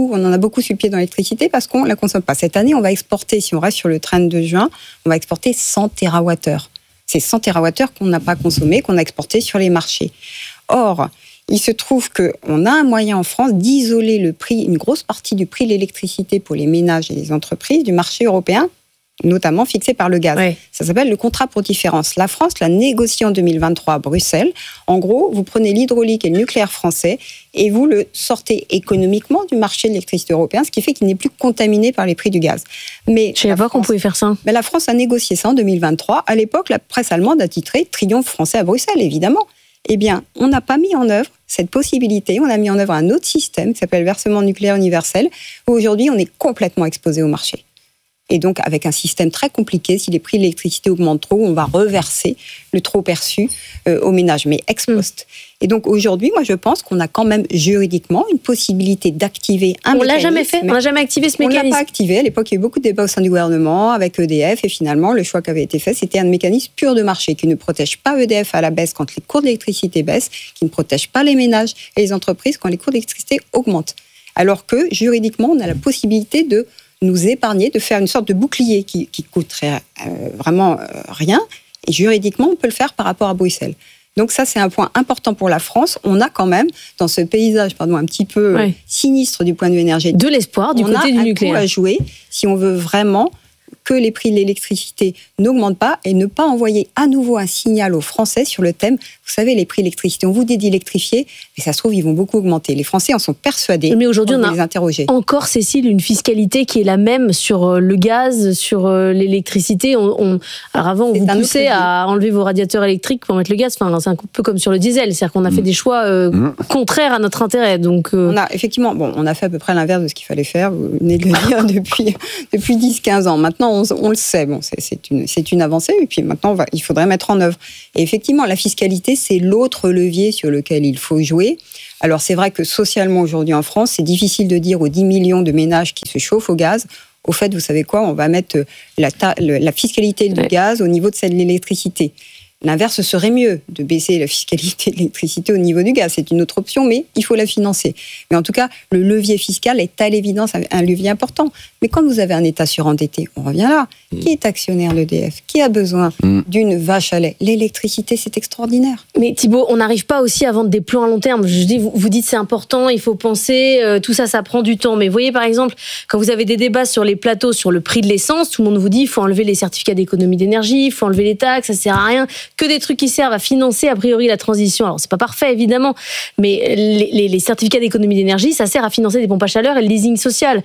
sur le pied dans l'électricité parce qu'on ne la consomme pas. Cette année, on va exporter, si on reste sur le train de juin, on va exporter 100 TWh. C'est 100 TWh qu'on n'a pas consommé, qu'on a exporté sur les marchés. Or, il se trouve qu'on a un moyen en France d'isoler le prix, une grosse partie du prix de l'électricité pour les ménages et les entreprises du marché européen, notamment fixé par le gaz. Oui. Ça s'appelle le contrat pour différence. La France l'a négocié en 2023 à Bruxelles. En gros, vous prenez l'hydraulique et le nucléaire français et vous le sortez économiquement du marché de l'électricité européen, ce qui fait qu'il n'est plus contaminé par les prix du gaz. Mais je savais pas qu'on pouvait faire ça. Mais la France a négocié ça en 2023. À l'époque, la presse allemande a titré « Triomphe français à Bruxelles », évidemment. Eh bien, on n'a pas mis en œuvre cette possibilité. On a mis en œuvre un autre système qui s'appelle versement nucléaire universel, où aujourd'hui, on est complètement exposé au marché. Et donc, avec un système très compliqué, si les prix de l'électricité augmentent trop, on va reverser le trop perçu aux ménages, mais ex post. Et donc, aujourd'hui, moi, je pense qu'on a quand même juridiquement une possibilité d'activer un mécanisme. On l'a jamais fait, on n'a jamais activé ce mécanisme. On ne l'a pas activé. À l'époque, il y a eu beaucoup de débats au sein du gouvernement avec EDF, et finalement, le choix qui avait été fait, c'était un mécanisme pur de marché qui ne protège pas EDF à la baisse quand les cours de l'électricité baissent, qui ne protège pas les ménages et les entreprises quand les cours d'électricité augmentent. Alors que, juridiquement, on a la possibilité de nous épargner, de faire une sorte de bouclier qui coûterait vraiment rien. Et juridiquement, on peut le faire par rapport à Bruxelles. Donc ça, c'est un point important pour la France. On a quand même, dans ce paysage un petit peu sinistre du point de vue énergétique, de l'espoir du côté du nucléaire. On a un coup à jouer si on veut vraiment que les prix de l'électricité n'augmentent pas et ne pas envoyer à nouveau un signal aux Français sur le thème. Vous savez, les prix de l'électricité, on vous dit d'électrifier, mais ça se trouve, ils vont beaucoup augmenter. Les Français en sont persuadés. Mais aujourd'hui, on a les interroger. Encore, Cécile, une fiscalité qui est la même sur le gaz, sur l'électricité. Alors avant, on vous poussait à enlever vos radiateurs électriques pour mettre le gaz. Enfin, c'est un peu comme sur le diesel. C'est-à-dire qu'on a fait des choix contraires à notre intérêt. Donc, on a effectivement, on a fait à peu près l'inverse de ce qu'il fallait faire. Vous venez de le dire depuis 10-15 ans. Maintenant, on le sait. Bon, c'est une avancée. Et puis maintenant, il faudrait mettre en œuvre. Et effectivement, la fiscalité, c'est l'autre levier sur lequel il faut jouer. Alors, c'est vrai que socialement, aujourd'hui en France, c'est difficile de dire aux 10 millions de ménages qui se chauffent au gaz, au fait, vous savez quoi, on va mettre la fiscalité du gaz au niveau de celle de l'électricité. L'inverse serait mieux, de baisser la fiscalité de l'électricité au niveau du gaz. C'est une autre option, mais il faut la financer. Mais en tout cas, le levier fiscal est à l'évidence un levier important. Mais quand vous avez un État surendetté, on revient là. Qui est actionnaire d'EDF ? Qui a besoin d'une vache à lait ? L'électricité, c'est extraordinaire. Mais Thibault, on n'arrive pas aussi à vendre des plans à long terme. Je dis, vous dites c'est important, il faut penser, tout ça, ça prend du temps. Mais vous voyez, par exemple, quand vous avez des débats sur les plateaux, sur le prix de l'essence, tout le monde vous dit il faut enlever les certificats d'économie d'énergie, il faut enlever les taxes, ça sert à rien. Que des trucs qui servent à financer, a priori, la transition. Alors, c'est pas parfait, évidemment, mais les certificats d'économie d'énergie, ça sert à financer des pompes à chaleur et le leasing social.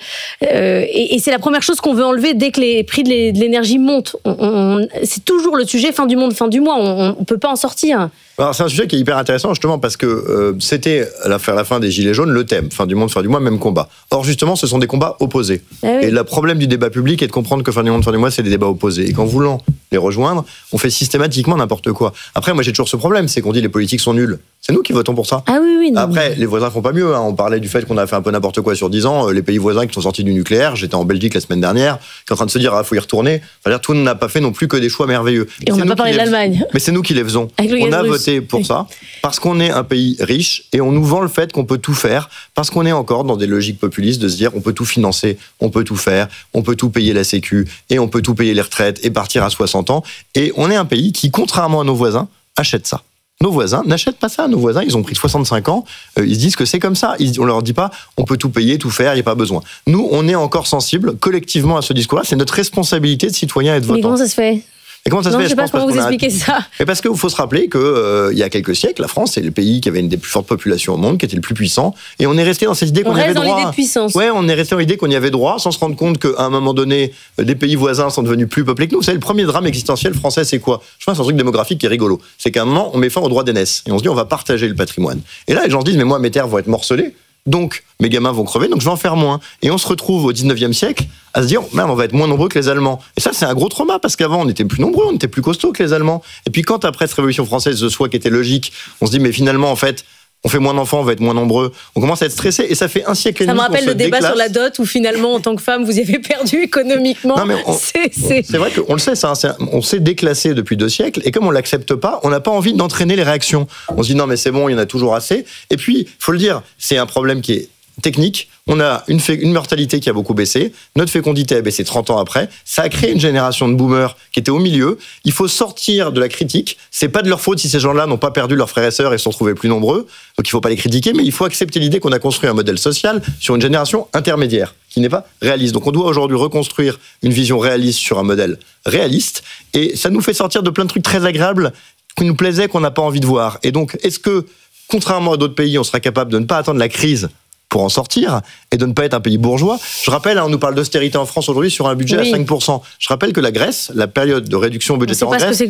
Et c'est la première chose qu'on veut enlever dès que les prix de l'énergie montent. C'est toujours le sujet fin du monde, fin du mois. On peut pas en sortir. Alors, c'est un sujet qui est hyper intéressant, justement, parce que c'était, à la fin des Gilets jaunes, le thème. Fin du monde, fin du mois, même combat. Or, justement, ce sont des combats opposés. Et le problème du débat public est de comprendre que fin du monde, fin du mois, c'est des débats opposés. Et qu'en voulant les rejoindre, on fait systématiquement n'importe quoi. Après, moi, j'ai toujours ce problème, c'est qu'on dit les politiques sont nuls. C'est nous qui votons pour ça. Ah oui, non. Après, les voisins font pas mieux. On parlait du fait qu'on a fait un peu n'importe quoi sur 10 ans. Les pays voisins qui sont sortis du nucléaire, j'étais en Belgique la semaine dernière, qui est en train de se dire, faut y retourner. Enfin, tout le monde n'a pas fait non plus que des choix merveilleux. Et on n'a pas parlé de l'Allemagne. Mais c'est nous qui les faisons. On a voté pour ça, parce qu'on est un pays riche, et on nous vend le fait qu'on peut tout faire, parce qu'on est encore dans des logiques populistes de se dire, on peut tout financer, on peut tout faire, on peut tout payer la sécu, et on peut tout payer les retraites, et partir à 60 ans. Et on est un pays qui, contrairement à nos voisins, achète ça. Nos voisins n'achètent pas ça. Nos voisins, ils ont pris 65 ans, ils se disent que c'est comme ça. On leur dit pas, on peut tout payer, tout faire, il n'y a pas besoin. Nous, on est encore sensibles collectivement à ce discours-là. C'est notre responsabilité de citoyen et de votant. Mais comment ça se fait ? Et comment ça se fait ? Je sais pas comment vous expliquer ça. Mais parce qu'il faut se rappeler qu'il y a quelques siècles, la France, c'est le pays qui avait une des plus fortes populations au monde, qui était le plus puissant. Et on est resté dans cette idée qu'on y avait droit. On reste dans l'idée de puissance. Ouais, on est resté dans l'idée qu'on y avait droit, sans se rendre compte qu'à un moment donné, des pays voisins sont devenus plus peuplés que nous. Vous savez, le premier drame existentiel français, c'est quoi ? Je pense que c'est un truc démographique qui est rigolo. C'est qu'à un moment, on met fin au droit d'aînesse. Et on se dit, on va partager le patrimoine. Et là, les gens se disent, mais moi, mes terres vont être morcelées. Donc, mes gamins vont crever, donc je vais en faire moins. Et on se retrouve au 19e siècle à se dire, merde, on va être moins nombreux que les Allemands. Et ça, c'est un gros trauma, parce qu'avant, on était plus nombreux, on était plus costauds que les Allemands. Et puis, quand après cette Révolution française, ce choix qui était logique, on se dit, mais finalement, en fait, on fait moins d'enfants, on va être moins nombreux. On commence à être stressé, et ça fait un siècle et demi. Ça me rappelle le débat déclasse. sur la dot, où finalement, en tant que femme, vous y avez perdu économiquement. Non, mais c'est vrai qu'on le sait, ça. On s'est déclassé depuis 2 siècles, et comme on l'accepte pas, on n'a pas envie d'entraîner les réactions. On se dit, non, mais c'est bon, il y en a toujours assez. Et puis, faut le dire, c'est un problème qui est technique. On a une mortalité qui a beaucoup baissé. Notre fécondité a baissé 30 ans après. Ça a créé une génération de boomers qui étaient au milieu. Il faut sortir de la critique. C'est pas de leur faute si ces gens-là n'ont pas perdu leurs frères et sœurs et se sont retrouvés plus nombreux. Donc il faut pas les critiquer, mais il faut accepter l'idée qu'on a construit un modèle social sur une génération intermédiaire qui n'est pas réaliste. Donc on doit aujourd'hui reconstruire une vision réaliste sur un modèle réaliste. Et ça nous fait sortir de plein de trucs très agréables qui nous plaisaient, qu'on n'a pas envie de voir. Et donc, est-ce que, contrairement à d'autres pays, on sera capable de ne pas attendre la crise pour en sortir et de ne pas être un pays bourgeois? Je rappelle, on nous parle d'austérité en France aujourd'hui sur un budget à 5%. Je rappelle que la Grèce, la période de réduction budgétaire en Grèce, c'est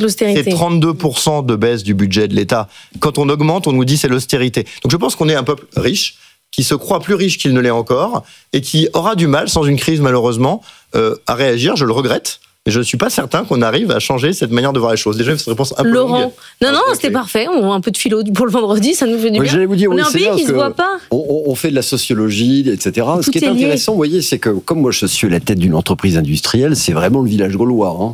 32% de baisse du budget de l'État. Quand on augmente, on nous dit c'est l'austérité. Donc je pense qu'on est un peuple riche, qui se croit plus riche qu'il ne l'est encore, et qui aura du mal, sans une crise malheureusement, à réagir. Je le regrette. Mais je ne suis pas certain qu'on arrive à changer cette manière de voir les choses. Déjà, cette réponse un peu longue. Non, c'était parfait. On a un peu de philo pour le vendredi, ça nous fait du bien. J'allais vous dire, on est un pays qui ne se voit pas. On fait de la sociologie, etc. Ce qui est intéressant, vous voyez, c'est que comme moi je suis à la tête d'une entreprise industrielle, c'est vraiment le village gaulois. Hein.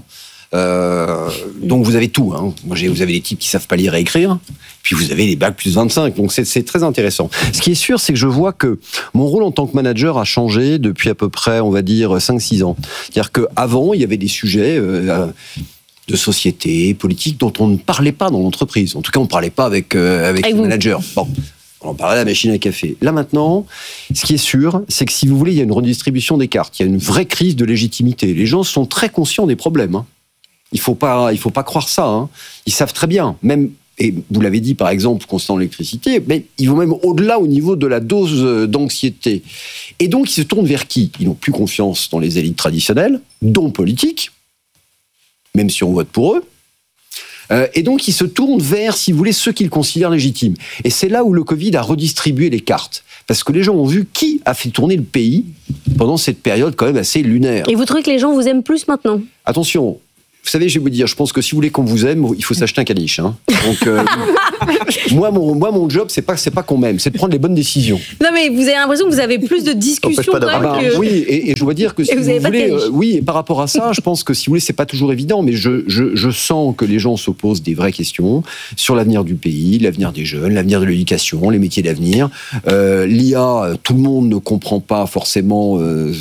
Donc vous avez tout. Hein. Vous avez des types qui savent pas lire et écrire, puis vous avez les bacs plus 25. Donc c'est très intéressant. Ce qui est sûr, c'est que je vois que mon rôle en tant que manager a changé depuis à peu près, on va dire, 5-6 ans. C'est-à-dire qu'avant, il y avait des sujets de société, politique, dont on ne parlait pas dans l'entreprise. En tout cas, on ne parlait pas avec les managers. Bon, on parlait à la machine à café. Là, maintenant, ce qui est sûr, c'est que si vous voulez, il y a une redistribution des cartes. Il y a une vraie crise de légitimité. Les gens sont très conscients des problèmes. Hein. Il faut pas croire ça. Hein. Ils savent très bien, même... Et vous l'avez dit, par exemple, concernant l'électricité, mais ils vont même au-delà au niveau de la dose d'anxiété. Et donc, ils se tournent vers qui ? Ils n'ont plus confiance dans les élites traditionnelles, dont politiques, même si on vote pour eux. Et donc, ils se tournent vers, si vous voulez, ceux qu'ils considèrent légitimes. Et c'est là où le Covid a redistribué les cartes. Parce que les gens ont vu qui a fait tourner le pays pendant cette période quand même assez lunaire. Et vous trouvez que les gens vous aiment plus maintenant ? Attention. Vous savez, je vais vous dire, je pense que si vous voulez qu'on vous aime, il faut s'acheter un caniche. Hein. Donc, moi, mon job, c'est pas qu'on m'aime, c'est de prendre les bonnes décisions. Non, mais vous avez l'impression que vous avez plus de discussions quand même que... Oui, et je dois dire que si vous voulez, oui, et par rapport à ça, je pense que si vous voulez, c'est pas toujours évident, mais je sens que les gens se posent des vraies questions sur l'avenir du pays, l'avenir des jeunes, l'avenir de l'éducation, les métiers d'avenir. L'IA, tout le monde ne comprend pas forcément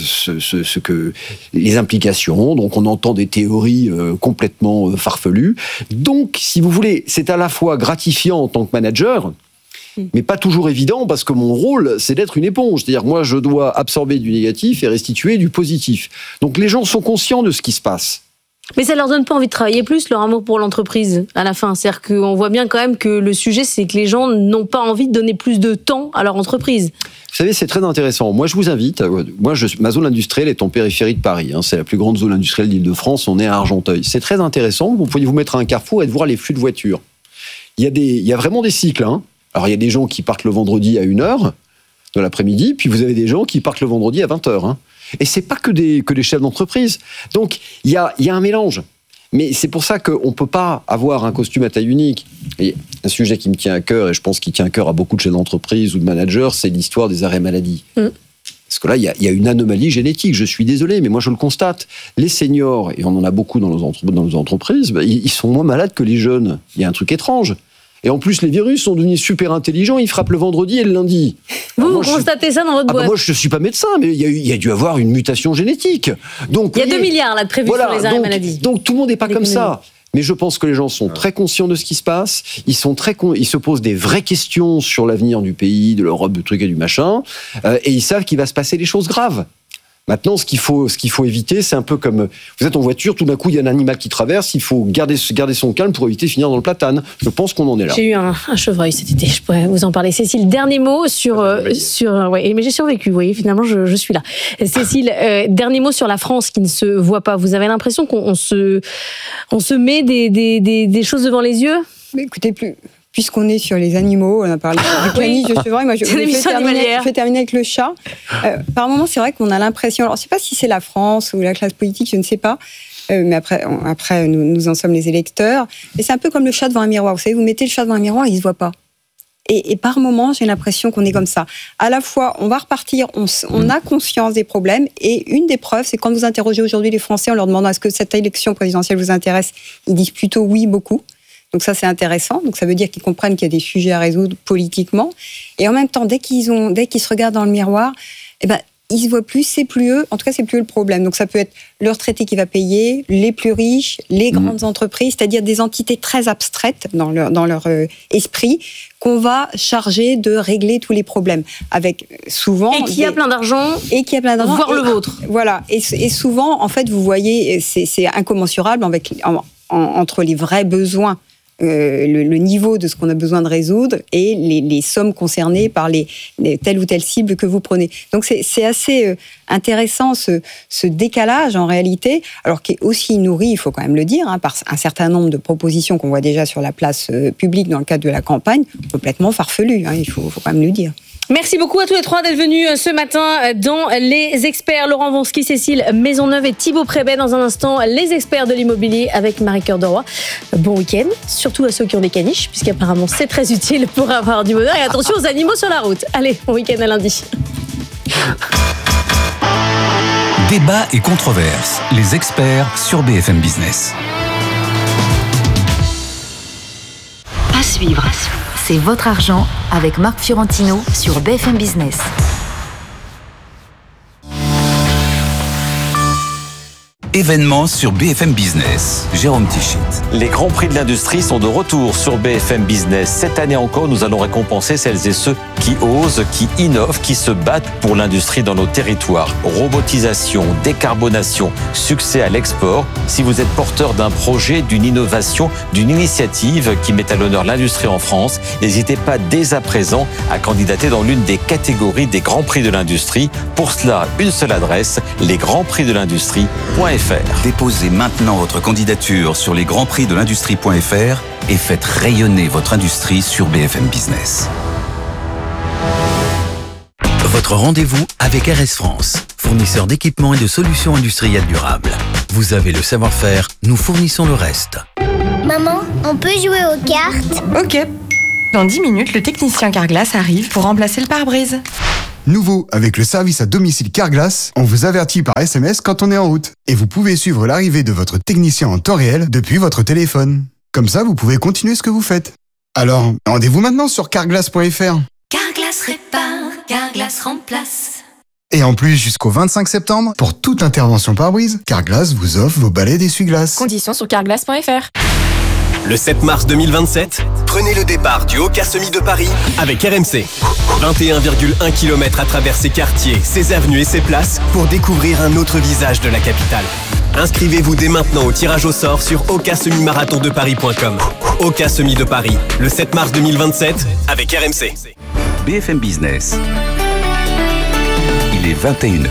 ce que les implications. Donc, on entend des théories complètement farfelu. Donc, si vous voulez, c'est à la fois gratifiant en tant que manager, mais pas toujours évident, parce que mon rôle, c'est d'être une éponge. C'est-à-dire, moi, je dois absorber du négatif et restituer du positif. Donc, les gens sont conscients de ce qui se passe. Mais ça leur donne pas envie de travailler plus, leur amour pour l'entreprise, à la fin. C'est-à-dire qu'on voit bien quand même que le sujet, c'est que les gens n'ont pas envie de donner plus de temps à leur entreprise. Vous savez, c'est très intéressant. Moi, je vous invite. Ma zone industrielle est en périphérie de Paris. Hein. C'est la plus grande zone industrielle d'Île-de-France. On est à Argenteuil. C'est très intéressant. Vous pouvez vous mettre à un carrefour et voir les flux de voitures. Il y a vraiment des cycles. Hein. Alors, il y a des gens qui partent le vendredi à 1h de l'après-midi, puis vous avez des gens qui partent le vendredi à 20h. Hein. Et c'est pas que des chefs d'entreprise. Donc, il y a un mélange. Mais c'est pour ça qu'on ne peut pas avoir un costume à taille unique. Et un sujet qui me tient à cœur, et je pense qu'il tient à cœur à beaucoup de chefs d'entreprise ou de managers, c'est l'histoire des arrêts maladie. Parce que là, il y a une anomalie génétique. Je suis désolé, mais moi, je le constate. Les seniors, et on en a beaucoup dans nos entreprises, ils sont moins malades que les jeunes. Il y a un truc étrange. Et en plus, les virus sont devenus super intelligents, ils frappent le vendredi et le lundi. Vous constatez ça dans votre boîte ? Moi, je ne suis pas médecin, mais il y a dû avoir une mutation génétique. Donc, il y a 2 milliards là, de prévus sur les arrêts maladie. Donc tout le monde n'est pas comme ça. Mais je pense que les gens sont très conscients de ce qui se passe. Ils se posent des vraies questions sur l'avenir du pays, de l'Europe, du truc et du machin. Et ils savent qu'il va se passer des choses graves. Maintenant, ce qu'il faut éviter, c'est un peu comme vous êtes en voiture, tout d'un coup il y a un animal qui traverse, il faut garder son calme pour éviter de finir dans le platane. Je pense qu'on en est là. J'ai eu un chevreuil cet été, je pourrais vous en parler. Cécile, dernier mot sur ouais, mais j'ai survécu, vous voyez, finalement je suis là. Cécile, dernier mot sur la France qui ne se voit pas. Vous avez l'impression qu'on se met des choses devant les yeux ? Mais écoutez, puisqu'on est sur les animaux, on a parlé du caniche, de chevreuil, moi je vais terminer avec le chat. Par moments, c'est vrai qu'on a l'impression, alors je ne sais pas si c'est la France ou la classe politique, je ne sais pas, mais après nous en sommes les électeurs, mais c'est un peu comme le chat devant un miroir. Vous savez, vous mettez le chat devant un miroir, il ne se voit pas. Et par moments, j'ai l'impression qu'on est comme ça. À la fois, on va repartir, on a conscience des problèmes, et une des preuves, c'est quand vous interrogez aujourd'hui les Français en leur demandant est-ce que cette élection présidentielle vous intéresse, ils disent plutôt oui, beaucoup. Donc ça, c'est intéressant. Donc ça veut dire qu'ils comprennent qu'il y a des sujets à résoudre politiquement. Et en même temps, dès qu'ils se regardent dans le miroir, eh ben, ils se voient plus, c'est plus eux. En tout cas, c'est plus eux le problème. Donc ça peut être le retraité qui va payer, les plus riches, les grandes entreprises, c'est-à-dire des entités très abstraites dans leur esprit qu'on va charger de régler tous les problèmes. Avec souvent... Et qui a plein d'argent. Voire le vôtre. Voilà. Et souvent, en fait, vous voyez, c'est incommensurable entre les vrais besoins, le niveau de ce qu'on a besoin de résoudre et les sommes concernées par les telle ou telle cible que vous prenez. Donc c'est assez intéressant ce décalage en réalité, alors qui est aussi nourri, il faut quand même le dire, par un certain nombre de propositions qu'on voit déjà sur la place publique dans le cadre de la campagne, complètement farfelues, il faut quand même le dire. Merci beaucoup à tous les trois d'être venus ce matin dans Les Experts. Laurent Wronski, Cécile Maisonneuve et Thibaut Prébet. Dans un instant, Les Experts de l'immobilier avec Marie-Cœur de Roy. Bon week-end, surtout à ceux qui ont des caniches, puisqu'apparemment c'est très utile pour avoir du bonheur. Et attention aux animaux sur la route. Allez, bon week-end à lundi. Débat et controverses. Les Experts sur BFM Business. À suivre. C'est votre argent avec Marc Fiorentino sur BFM Business. Événements sur BFM Business. Jérôme Tichit. Les grands prix de l'industrie sont de retour sur BFM Business. Cette année encore, nous allons récompenser celles et ceux qui osent, qui innovent, qui se battent pour l'industrie dans nos territoires. Robotisation, décarbonation, succès à l'export. Si vous êtes porteur d'un projet, d'une innovation, d'une initiative qui met à l'honneur l'industrie en France, n'hésitez pas dès à présent à candidater dans l'une des catégories des grands prix de l'industrie. Pour cela, une seule adresse, lesgrandsprixdelindustrie.fr. Déposez maintenant votre candidature sur lesgrandsprixdelindustrie.fr et faites rayonner votre industrie sur BFM Business. Votre rendez-vous avec RS France, fournisseur d'équipements et de solutions industrielles durables. Vous avez le savoir-faire, nous fournissons le reste. Maman, on peut jouer aux cartes? Ok. Dans 10 minutes, le technicien Carglass arrive pour remplacer le pare-brise. Nouveau, avec le service à domicile Carglass, on vous avertit par SMS quand on est en route. Et vous pouvez suivre l'arrivée de votre technicien en temps réel depuis votre téléphone. Comme ça, vous pouvez continuer ce que vous faites. Alors, rendez-vous maintenant sur carglass.fr. Carglass répare, Carglass remplace. Et en plus, jusqu'au 25 septembre, pour toute intervention pare-brise, Carglass vous offre vos balais d'essuie-glace. Conditions sur carglass.fr. Le 7 mars 2027, prenez le départ du Haut-Cas-Semi de Paris avec RMC. 21,1 km à travers ses quartiers, ses avenues et ses places pour découvrir un autre visage de la capitale. Inscrivez-vous dès maintenant au tirage au sort sur hautcas-semi-marathondeparis.com. Haut-Cas-Semi de Paris, le 7 mars 2027 avec RMC. BFM Business. Il est 21h.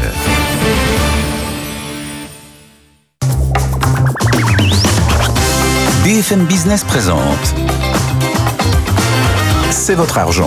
BFM Business présente C'est votre argent.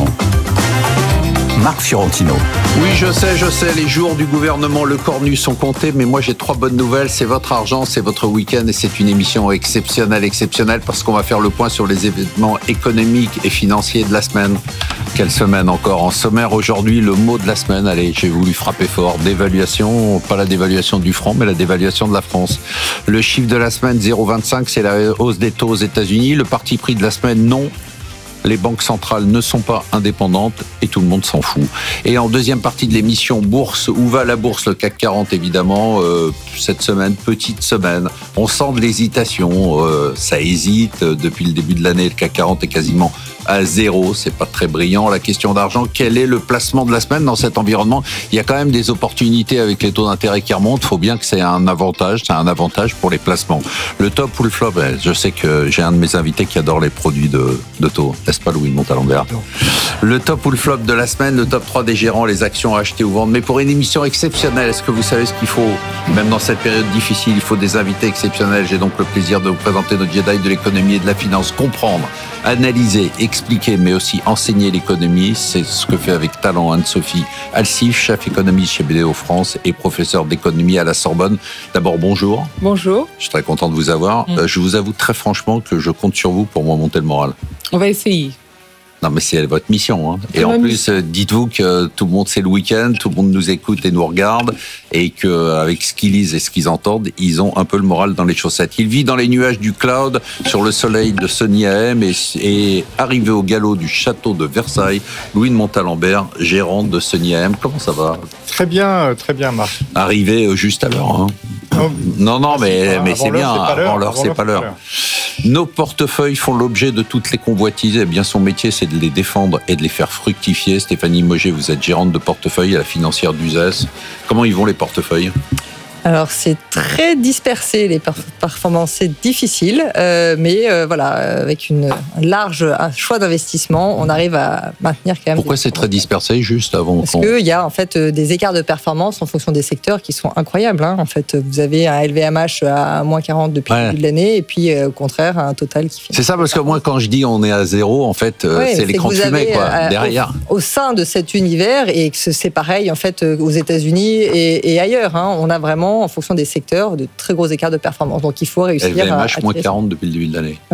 Marc Fiorentino. Oui, je sais, les jours du gouvernement Le Cornu sont comptés, mais moi j'ai 3 bonnes nouvelles. C'est votre argent, c'est votre week-end et c'est une émission exceptionnelle parce qu'on va faire le point sur les événements économiques et financiers de la semaine. Quelle semaine encore? En sommaire aujourd'hui, le mot de la semaine, allez, j'ai voulu frapper fort, dévaluation, pas la dévaluation du franc, mais la dévaluation de la France. Le chiffre de la semaine, 0,25, c'est la hausse des taux aux États-Unis. Le parti pris de la semaine, non. Les banques centrales ne sont pas indépendantes et tout le monde s'en fout. Et en deuxième partie de l'émission Bourse, où va la bourse? Le CAC 40 évidemment, cette semaine, petite semaine. On sent de l'hésitation, ça hésite. Depuis le début de l'année, le CAC 40 est quasiment à 0, c'est pas très brillant. La question d'argent, quel est le placement de la semaine dans cet environnement? Il y a quand même des opportunités avec les taux d'intérêt qui remontent, il faut bien que c'est un avantage pour les placements. Le top ou le flop? Je sais que j'ai un de mes invités qui adore les produits de taux, n'est-ce pas Louis de Montalembert? Le top ou le flop de la semaine, le top 3 des gérants, les actions à acheter ou vendre. Mais pour une émission exceptionnelle, est-ce que vous savez ce qu'il faut? Même dans cette période difficile, il faut des invités exceptionnels. J'ai donc le plaisir de vous présenter notre Jedi de l'économie et de la finance. Comprendre, analyser, expliquer, mais aussi enseigner l'économie. C'est ce que fait avec talent Anne-Sophie Alsif, chef économiste chez BDO France et professeur d'économie à la Sorbonne. D'abord, bonjour. Bonjour. Je suis très content de vous avoir. Je vous avoue très franchement que je compte sur vous pour me remonter le moral. On va essayer. Non, mais c'est votre mission. Hein. Et en plus, dites-vous que tout le monde, c'est le week-end, tout le monde nous écoute et nous regarde, et qu'avec ce qu'ils lisent et ce qu'ils entendent, ils ont un peu le moral dans les chaussettes. Il vit dans les nuages du cloud, sur le soleil de Sony AM, et arrivé au galop du château de Versailles, Louis de Montalembert, gérant de Sony AM. Comment ça va? Très bien, Marc. Arrivé juste à l'heure. Hein. Non, mais c'est bien. Avant l'heure, c'est pas l'heure. Nos portefeuilles font l'objet de toutes les convoitises. Eh bien, son métier, c'est de les défendre et de les faire fructifier. Stéphanie Moget, vous êtes gérante de portefeuille à la financière d'Uzès. Comment ils vont les portefeuilles? Alors, c'est très dispersé, les performances, c'est difficile, mais voilà, avec un large choix d'investissement, on arrive à maintenir quand même... Pourquoi c'est très dispersé, juste avant? Parce qu'il y a en fait des écarts de performance en fonction des secteurs qui sont incroyables. Hein. En fait, vous avez un LVMH à moins 40 depuis le début de l'année, et puis au contraire, un Total qui... C'est ça, parce que moi, quand je dis on est à 0, en fait, c'est l'écran de fumée, quoi, derrière. Au sein de cet univers, et que c'est pareil, en fait, aux États-Unis et ailleurs, hein, on a vraiment, en fonction des secteurs, de très gros écarts de performance. Donc il faut réussir LVMH, moins 40 depuis le début de l'année. Oui.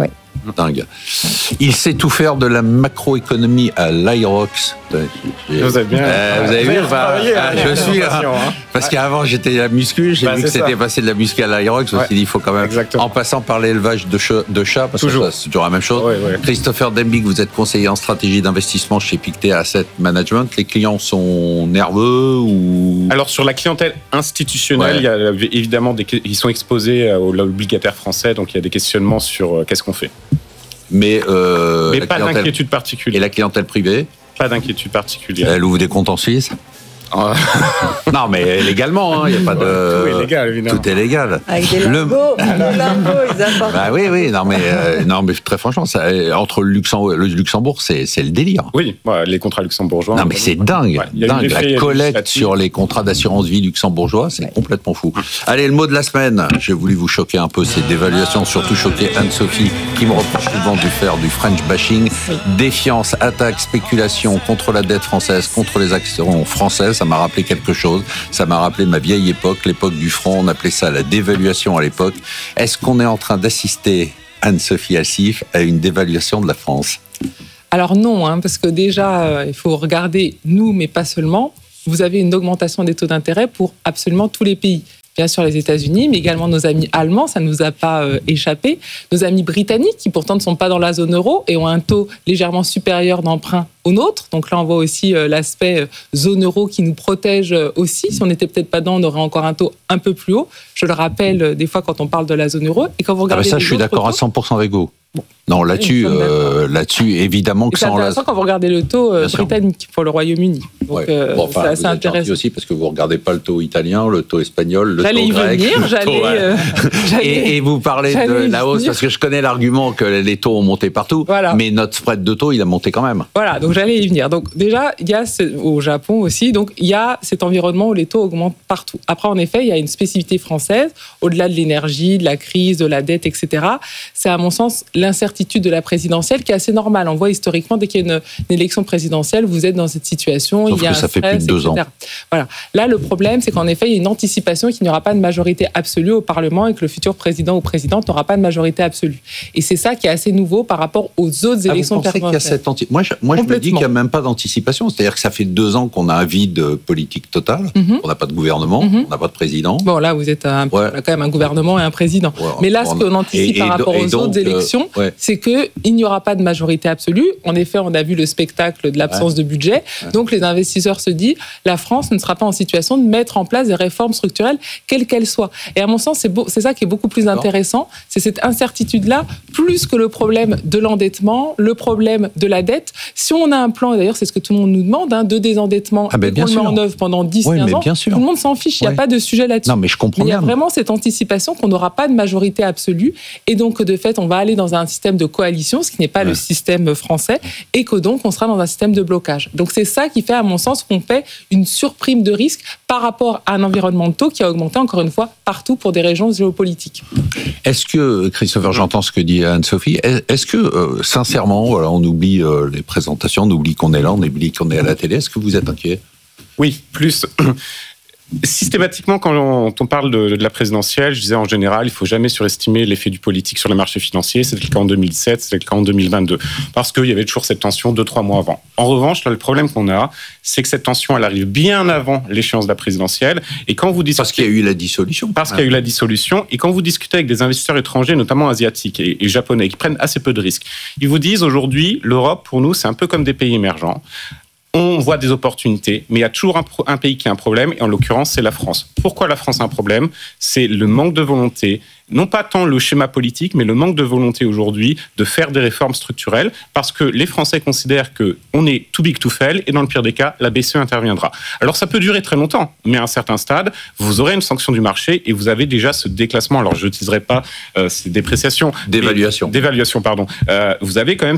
Dingue. Il sait tout faire de la macroéconomie à l'Irox. Vous avez bien. Vous avez vu je suis. Parce Ouais. qu'avant, j'étais à muscu. J'ai vu que c'est c'était ça. passé de la muscu à l'Irox. Je me suis dit, il faut quand même. Exactement. En passant par l'élevage de chats, parce Toujours. que ça, c'est toujours la même chose. Ouais, ouais. Christopher Dembig, vous êtes conseiller en stratégie d'investissement chez Pictet Asset Management. Les clients sont nerveux ou. Alors sur la clientèle institutionnelle, il y a évidemment ils sont exposés aux obligataires français, donc il y a des questionnements sur qu'est-ce qu'on fait. Mais pas d'inquiétude particulière. Et la clientèle privée? Pas d'inquiétude particulière. Elle ouvre des comptes en Suisse? Non, mais légalement, il n'y a pas de. Tout est légal, évidemment. Tout est légal. Avec des lambeaux, ils apportent. Bah oui, non, mais très franchement, entre le Luxembourg, c'est le délire. Oui, les contrats luxembourgeois. Non, mais c'est dingue. Dingue. La collecte sur les contrats d'assurance vie luxembourgeois, c'est complètement fou. Allez, le mot de la semaine. J'ai voulu vous choquer un peu, c'est dévaluation, surtout choquer Anne-Sophie, qui me reproche souvent de faire du French bashing. Défiance, attaque, spéculation contre la dette française, contre les actions françaises. Ça m'a rappelé quelque chose. Ça m'a rappelé ma vieille époque, l'époque du franc. On appelait ça la dévaluation à l'époque. Est-ce qu'on est en train d'assister, Anne-Sophie Assif, à une dévaluation de la France? Alors non, parce que déjà, il faut regarder nous, mais pas seulement. Vous avez une augmentation des taux d'intérêt pour absolument tous les pays. Bien sûr les États-Unis, mais également nos amis allemands, ça ne nous a pas échappé. Nos amis britanniques, qui pourtant ne sont pas dans la zone euro et ont un taux légèrement supérieur d'emprunt au nôtre. Donc là, on voit aussi l'aspect zone euro qui nous protège aussi. Si on n'était peut-être pas dedans, on aurait encore un taux un peu plus haut. Je le rappelle des fois quand on parle de la zone euro. Et quand vous regardez ça, je suis d'accord à 100% avec vous. Bon. Non, là-dessus, évidemment que c'est ça, on l'a. intéressant quand vous regardez le taux britannique pour le Royaume-Uni. Donc, c'est assez intéressant. Aussi parce que vous regardez pas le taux italien, le taux espagnol, le taux grec. Et vous parlez de la hausse parce que je connais l'argument que les taux ont monté partout, mais notre spread de taux, il a monté quand même. Voilà, donc j'allais y venir. Donc déjà, il y a au Japon aussi, donc il y a cet environnement où les taux augmentent partout. Après, en effet, il y a une spécificité française, au-delà de l'énergie, de la crise, de la dette, etc. C'est à mon sens l'incertitude de la présidentielle qui est assez normale. On voit historiquement, dès qu'il y a une élection présidentielle, vous êtes dans cette situation. Sauf il y a que ça fait plus de 2 ans. Voilà. Là, le problème, c'est qu'en effet, il y a une anticipation qu'il n'y aura pas de majorité absolue au Parlement et que le futur président ou présidente n'aura pas de majorité absolue. Et c'est ça qui est assez nouveau par rapport aux autres élections présidentielles. Moi, je me dis qu'il n'y a même pas d'anticipation. C'est-à-dire que ça fait 2 ans qu'on a un vide politique total. On n'a pas de gouvernement, on n'a pas de président. Bon, là, vous êtes quand même un gouvernement et un président. Mais là, ce qu'on anticipe par rapport aux autres élections, c'est qu'il n'y aura pas de majorité absolue. En effet, on a vu le spectacle de l'absence de budget. Donc, les investisseurs se disent, la France ne sera pas en situation de mettre en place des réformes structurelles, quelles qu'elles soient. Et à mon sens, c'est ça qui est beaucoup plus intéressant. C'est cette incertitude-là, plus que le problème de l'endettement, le problème de la dette. Si on a un plan, et d'ailleurs, c'est ce que tout le monde nous demande, de désendettement, et qu'on le met en œuvre pendant 10-15 ans, tout le monde s'en fiche. Il n'y a pas de sujet là-dessus. Non, mais je comprends bien. Il y a vraiment cette anticipation qu'on n'aura pas de majorité absolue. Et donc, de fait, on va aller dans un système de coalition, ce qui n'est pas le système français, et que donc, on sera dans un système de blocage. Donc, c'est ça qui fait, à mon sens, qu'on paie une surprime de risque par rapport à un environnement de taux qui a augmenté, encore une fois, partout pour des régions géopolitiques. Est-ce que, Christopher, j'entends ce que dit Anne-Sophie, est-ce que, sincèrement, voilà, on oublie les présentations, on oublie qu'on est là, on oublie qu'on est à la télé, est-ce que vous êtes inquiet? Oui, plus. Systématiquement, quand on parle de la présidentielle, je disais en général, il ne faut jamais surestimer l'effet du politique sur les marchés financiers. C'était le cas en 2007, c'était le cas en 2022. Parce qu'il y avait toujours cette tension 2-3 mois avant. En revanche, là, le problème qu'on a, c'est que cette tension, elle arrive bien avant l'échéance de la présidentielle. Et quand vous discutez... Parce qu'il y a eu la dissolution. Parce qu'il y a eu la dissolution. Et quand vous discutez avec des investisseurs étrangers, notamment asiatiques et japonais, qui prennent assez peu de risques, ils vous disent aujourd'hui, l'Europe, pour nous, c'est un peu comme des pays émergents. On voit des opportunités, mais il y a toujours un pays qui a un problème, et en l'occurrence, c'est la France. Pourquoi la France a un problème? C'est le manque de volonté, non pas tant le schéma politique, mais le manque de volonté aujourd'hui de faire des réformes structurelles, parce que les Français considèrent qu'on est too big to fail, et dans le pire des cas, la BCE interviendra. Alors ça peut durer très longtemps, mais à un certain stade, vous aurez une sanction du marché, et vous avez déjà ce déclassement. Alors je n'utiliserai pas ces dépréciations. D'évaluation. D'évaluation, pardon. Vous avez quand même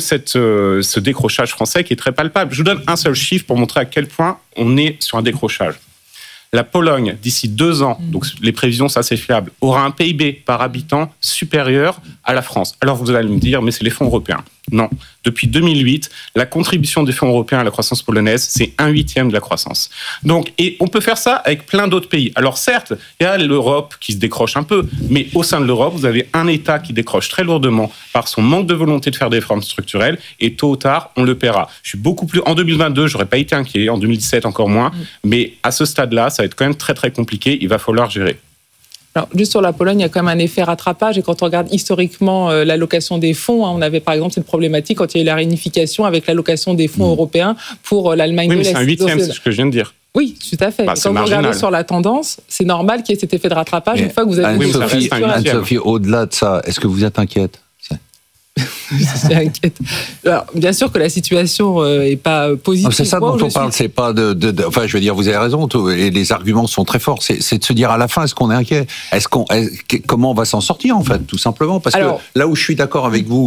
ce décrochage français qui est très palpable. Je vous donne un seul chiffre pour montrer à quel point on est sur un décrochage. La Pologne, d'ici 2 ans, donc les prévisions, ça c'est fiable, aura un PIB par habitant supérieur à la France. Alors vous allez me dire, mais c'est les fonds européens. Non. Depuis 2008, la contribution des fonds européens à la croissance polonaise, c'est 1/8 de la croissance. Donc, et on peut faire ça avec plein d'autres pays. Alors certes, il y a l'Europe qui se décroche un peu, mais au sein de l'Europe, vous avez un État qui décroche très lourdement par son manque de volonté de faire des réformes structurelles, et tôt ou tard, on le paiera. Je suis beaucoup plus... En 2022, j'aurais pas été inquiet, en 2017 encore moins, mais à ce stade-là, ça va être quand même très très compliqué, il va falloir gérer. Alors, juste sur la Pologne, il y a quand même un effet rattrapage. Et quand on regarde historiquement l'allocation des fonds, on avait par exemple cette problématique quand il y a eu la réunification avec l'allocation des fonds européens pour l'Allemagne de l'Est. Oui, mais c'est 1/8, c'est ce que je viens de dire. Oui, tout à fait. Quand vous regardez sur la tendance, c'est normal qu'il y ait cet effet de rattrapage une fois que vous avez... Anne-Sophie, au-delà de ça, est-ce que vous êtes inquiète ? C'est inquiète. Alors, bien sûr que la situation n'est pas positive. C'est ça dont on parle, c'est pas enfin, je veux dire, vous avez raison, et les arguments sont très forts. C'est de se dire à la fin, est-ce qu'on est inquiet ? Comment on va s'en sortir, en fait, tout simplement ? Parce que là où je suis d'accord avec vous,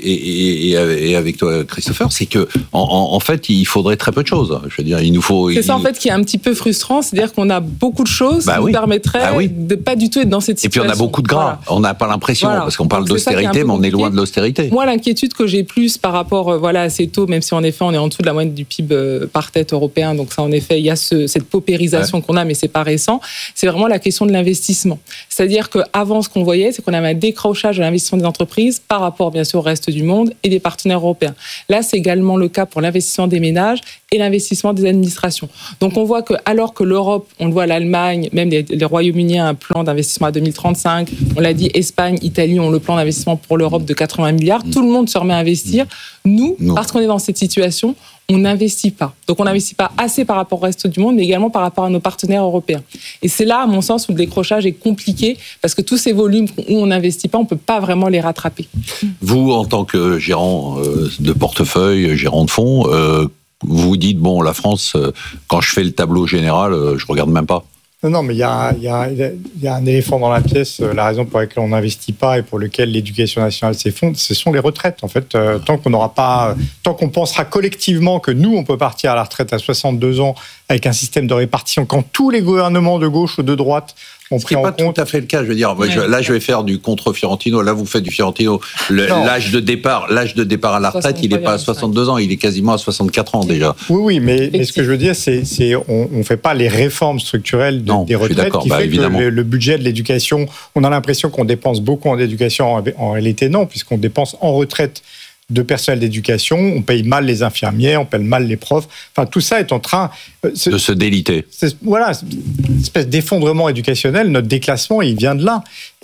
et avec toi, Christopher, c'est que en fait, il faudrait très peu de choses. Je veux dire, il nous faut. C'est ça, en fait, qui est un petit peu frustrant, c'est-à-dire qu'on a beaucoup de choses qui nous permettraient de pas du tout être dans cette situation. Et puis on a beaucoup de gras. Voilà. On n'a pas l'impression, parce qu'on parle d'austérité, mais on est loin de l'austérité. Moi, l'inquiétude que j'ai plus par rapport à ces taux, même si en effet on est en dessous de la moyenne du PIB par tête européen, donc ça en effet il y a cette paupérisation qu'on a, mais c'est pas récent, c'est vraiment la question de l'investissement. C'est-à-dire qu'avant, ce qu'on voyait, c'est qu'on avait un décrochage de l'investissement des entreprises par rapport bien sûr au reste du monde et des partenaires européens. Là, c'est également le cas pour l'investissement des ménages et l'investissement des administrations. Donc on voit que alors que l'Europe, on le voit, l'Allemagne, même les Royaumes-Unis a un plan d'investissement à 2035, on l'a dit, Espagne, Italie ont le plan d'investissement pour l'Europe de 80 milliards, tout le monde se remet à investir. Nous, parce qu'on est dans cette situation, on n'investit pas. Donc on n'investit pas assez par rapport au reste du monde, mais également par rapport à nos partenaires européens. Et c'est là, à mon sens, où le décrochage est compliqué, parce que tous ces volumes où on n'investit pas, on ne peut pas vraiment les rattraper. Vous, en tant que gérant de portefeuille, gérant de fonds, vous vous dites, bon, la France, quand je fais le tableau général, je ne regarde même pas. Non, mais il y a un éléphant dans la pièce. La raison pour laquelle on n'investit pas et pour laquelle l'éducation nationale s'effondre, ce sont les retraites. En fait, tant qu'on pensera collectivement que nous, on peut partir à la retraite à 62 ans avec un système de répartition, quand tous les gouvernements de gauche ou de droite ont pris en compte... C'est pas tout à fait le cas. Je veux dire, là, je vais faire du contre Fiorentino. Là, vous faites du Fiorentino. L'âge de départ à la retraite, il n'est pas à 62 ans. Il est quasiment à 64 ans déjà. Oui, mais ce que je veux dire, c'est on fait pas les réformes structurelles des retraites qui fait que le budget de l'éducation, on a l'impression qu'on dépense beaucoup en éducation. En réalité, non, puisqu'on dépense en retraite de personnel d'éducation, on paye mal les infirmiers, on paye mal les profs. Enfin, tout ça est en train de se déliter. Voilà, une espèce d'effondrement éducationnel. Notre déclassement, il vient de là.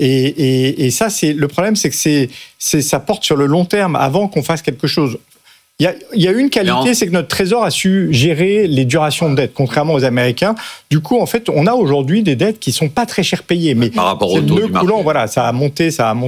Et ça, le problème, c'est que ça porte sur le long terme, avant qu'on fasse quelque chose. Il y a une qualité, c'est que notre Trésor a su gérer les durations de dette, contrairement aux Américains. Du coup, en fait, on a aujourd'hui des dettes qui sont pas très cher payées. Mais par rapport au taux du marché. Voilà, ça a monté.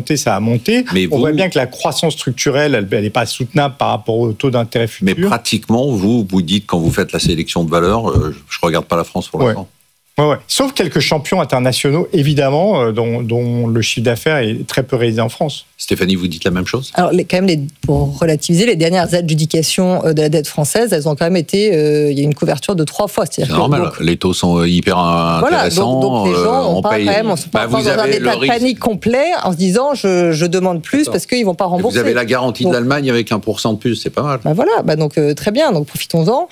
Mais on voit bien que la croissance structurelle, elle n'est pas soutenable par rapport au taux d'intérêt futur. Mais pratiquement, vous dites, quand vous faites la sélection de valeurs, je regarde pas la France pour l'instant. Ouais. Sauf quelques champions internationaux, évidemment, dont le chiffre d'affaires est très peu réalisé en France. Stéphanie, vous dites la même chose ? Alors, pour relativiser, les dernières adjudications de la dette française, elles ont quand même été... il y a une couverture de 3 fois. C'est normal, les taux sont hyper intéressants. Donc les gens on se passe dans un état de panique complet en se disant je demande plus parce qu'ils ne vont pas rembourser. Vous avez la garantie de l'Allemagne avec 1% de plus, c'est pas mal. Donc très bien, donc profitons-en.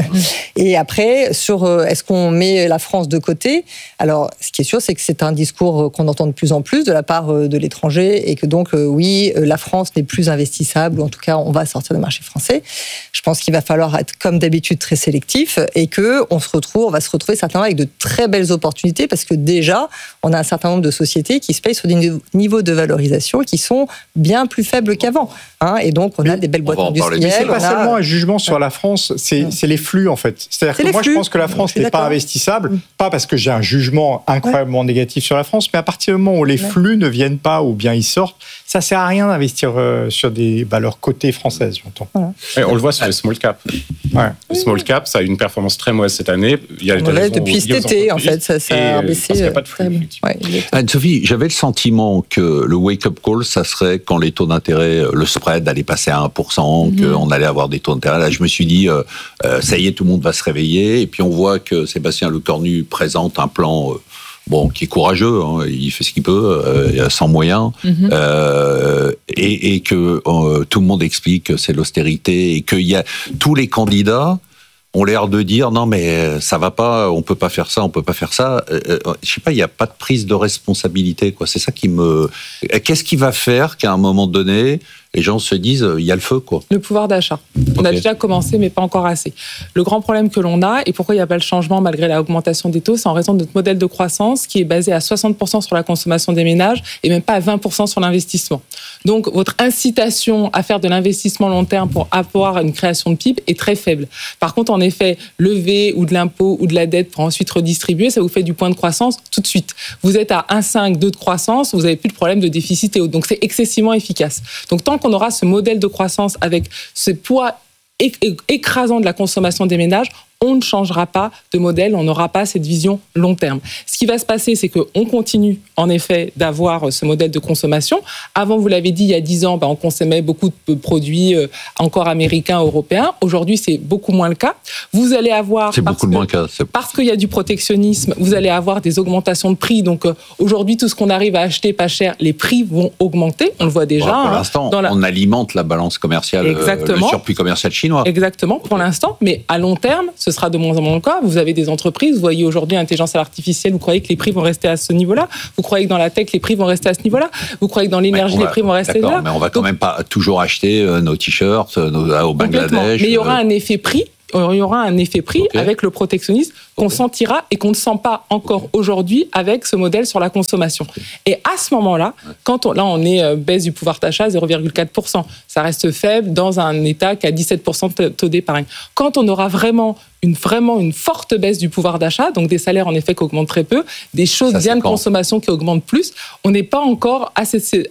Et après, sur est-ce qu'on met la France de côté ? Alors, ce qui est sûr, c'est que c'est un discours qu'on entend de plus en plus de la part de l'étranger et que donc, oui, la France n'est plus investissable, ou en tout cas, on va sortir du marché français. Je pense qu'il va falloir être, comme d'habitude, très sélectif et qu'on va se retrouver certainement avec de très belles opportunités parce que déjà, on a un certain nombre de sociétés qui se payent sur des niveaux de valorisation qui sont bien plus faibles qu'avant. Et donc, on a des belles boîtes industrielles. Mais c'est pas seulement un jugement sur la France, c'est les flux, en fait. C'est-à-dire que moi, je pense que la France n'est pas investissable, pas parce que j'ai un jugement incroyablement négatif sur la France, mais à partir du moment où les flux ne viennent pas ou bien ils sortent, ça sert à rien d'investir sur des valeurs cotées françaises, j'entends. Et on le voit sur les small cap. Le small cap, ça a une performance très mauvaise cette année. Depuis cet été, en fait, ça a baissé. Parce qu'il n'y a pas de flux. Anne-Sophie, j'avais le sentiment que le wake-up call, ça serait quand les taux d'intérêt, le spread allait passer à 1%, qu'on allait avoir des taux d'intérêt. Là, je me suis dit, ça y est, tout le monde va se réveiller. Et puis, on voit que Sébastien Lecornu présente un plan qui est courageux, hein, il fait ce qu'il peut, sans moyens, et que tout le monde explique que c'est l'austérité, et qu'il y a tous les candidats ont l'air de dire non mais ça va pas, on peut pas faire ça, je sais pas, il n'y a pas de prise de responsabilité, quoi. C'est ça qui me... Qu'est-ce qui va faire qu'à un moment donné, les gens se disent il y a le feu, quoi. Le pouvoir d'achat. On a déjà commencé, mais pas encore assez. Le grand problème que l'on a, et pourquoi il n'y a pas le changement malgré l'augmentation des taux, c'est en raison de notre modèle de croissance qui est basé à 60% sur la consommation des ménages et même pas à 20% sur l'investissement. Donc, votre incitation à faire de l'investissement long terme pour avoir une création de PIB est très faible. Par contre, en effet, lever ou de l'impôt ou de la dette pour ensuite redistribuer, ça vous fait du point de croissance tout de suite. Vous êtes à 1,5, 2 de croissance, vous n'avez plus de problème de déficit et autres. Donc, c'est excessivement efficace. Donc, tant qu'on aura ce modèle de croissance avec ce poids écrasant de la consommation des ménages, on ne changera pas de modèle, on n'aura pas cette vision long terme. Ce qui va se passer, c'est qu'on continue en effet d'avoir ce modèle de consommation. Avant, vous l'avez dit, il y a 10 ans, on consommait beaucoup de produits encore américains, européens. Aujourd'hui, c'est beaucoup moins le cas. Vous allez avoir... C'est beaucoup moins le cas. Parce qu'il y a du protectionnisme, vous allez avoir des augmentations de prix. Donc aujourd'hui, tout ce qu'on arrive à acheter pas cher, les prix vont augmenter. On le voit déjà. Pour l'instant, on alimente la balance commerciale, le surplus commercial chinois. Exactement, pour l'instant. Mais à long terme, ce sera de moins en moins le cas. Vous avez des entreprises, vous voyez aujourd'hui l'intelligence artificielle, vous croyez que les prix vont rester à ce niveau-là? Vous croyez que dans la tech, les prix vont rester à ce niveau-là? Vous croyez que dans l'énergie, les prix vont rester là? Mais on va quand même pas toujours acheter nos t-shirts au Bangladesh. Mais il y aura un effet prix. Il y aura un effet prix avec le protectionnisme qu'on sentira et qu'on ne sent pas encore aujourd'hui avec ce modèle sur la consommation. Et à ce moment-là, là on est baisse du pouvoir d'achat 0,4%. Ça reste faible dans un État qui a 17% de taux d'épargne. Quand on aura vraiment une forte baisse du pouvoir d'achat, donc des salaires en effet qui augmentent très peu, des choses bien de consommation qui augmentent plus, on n'est pas encore à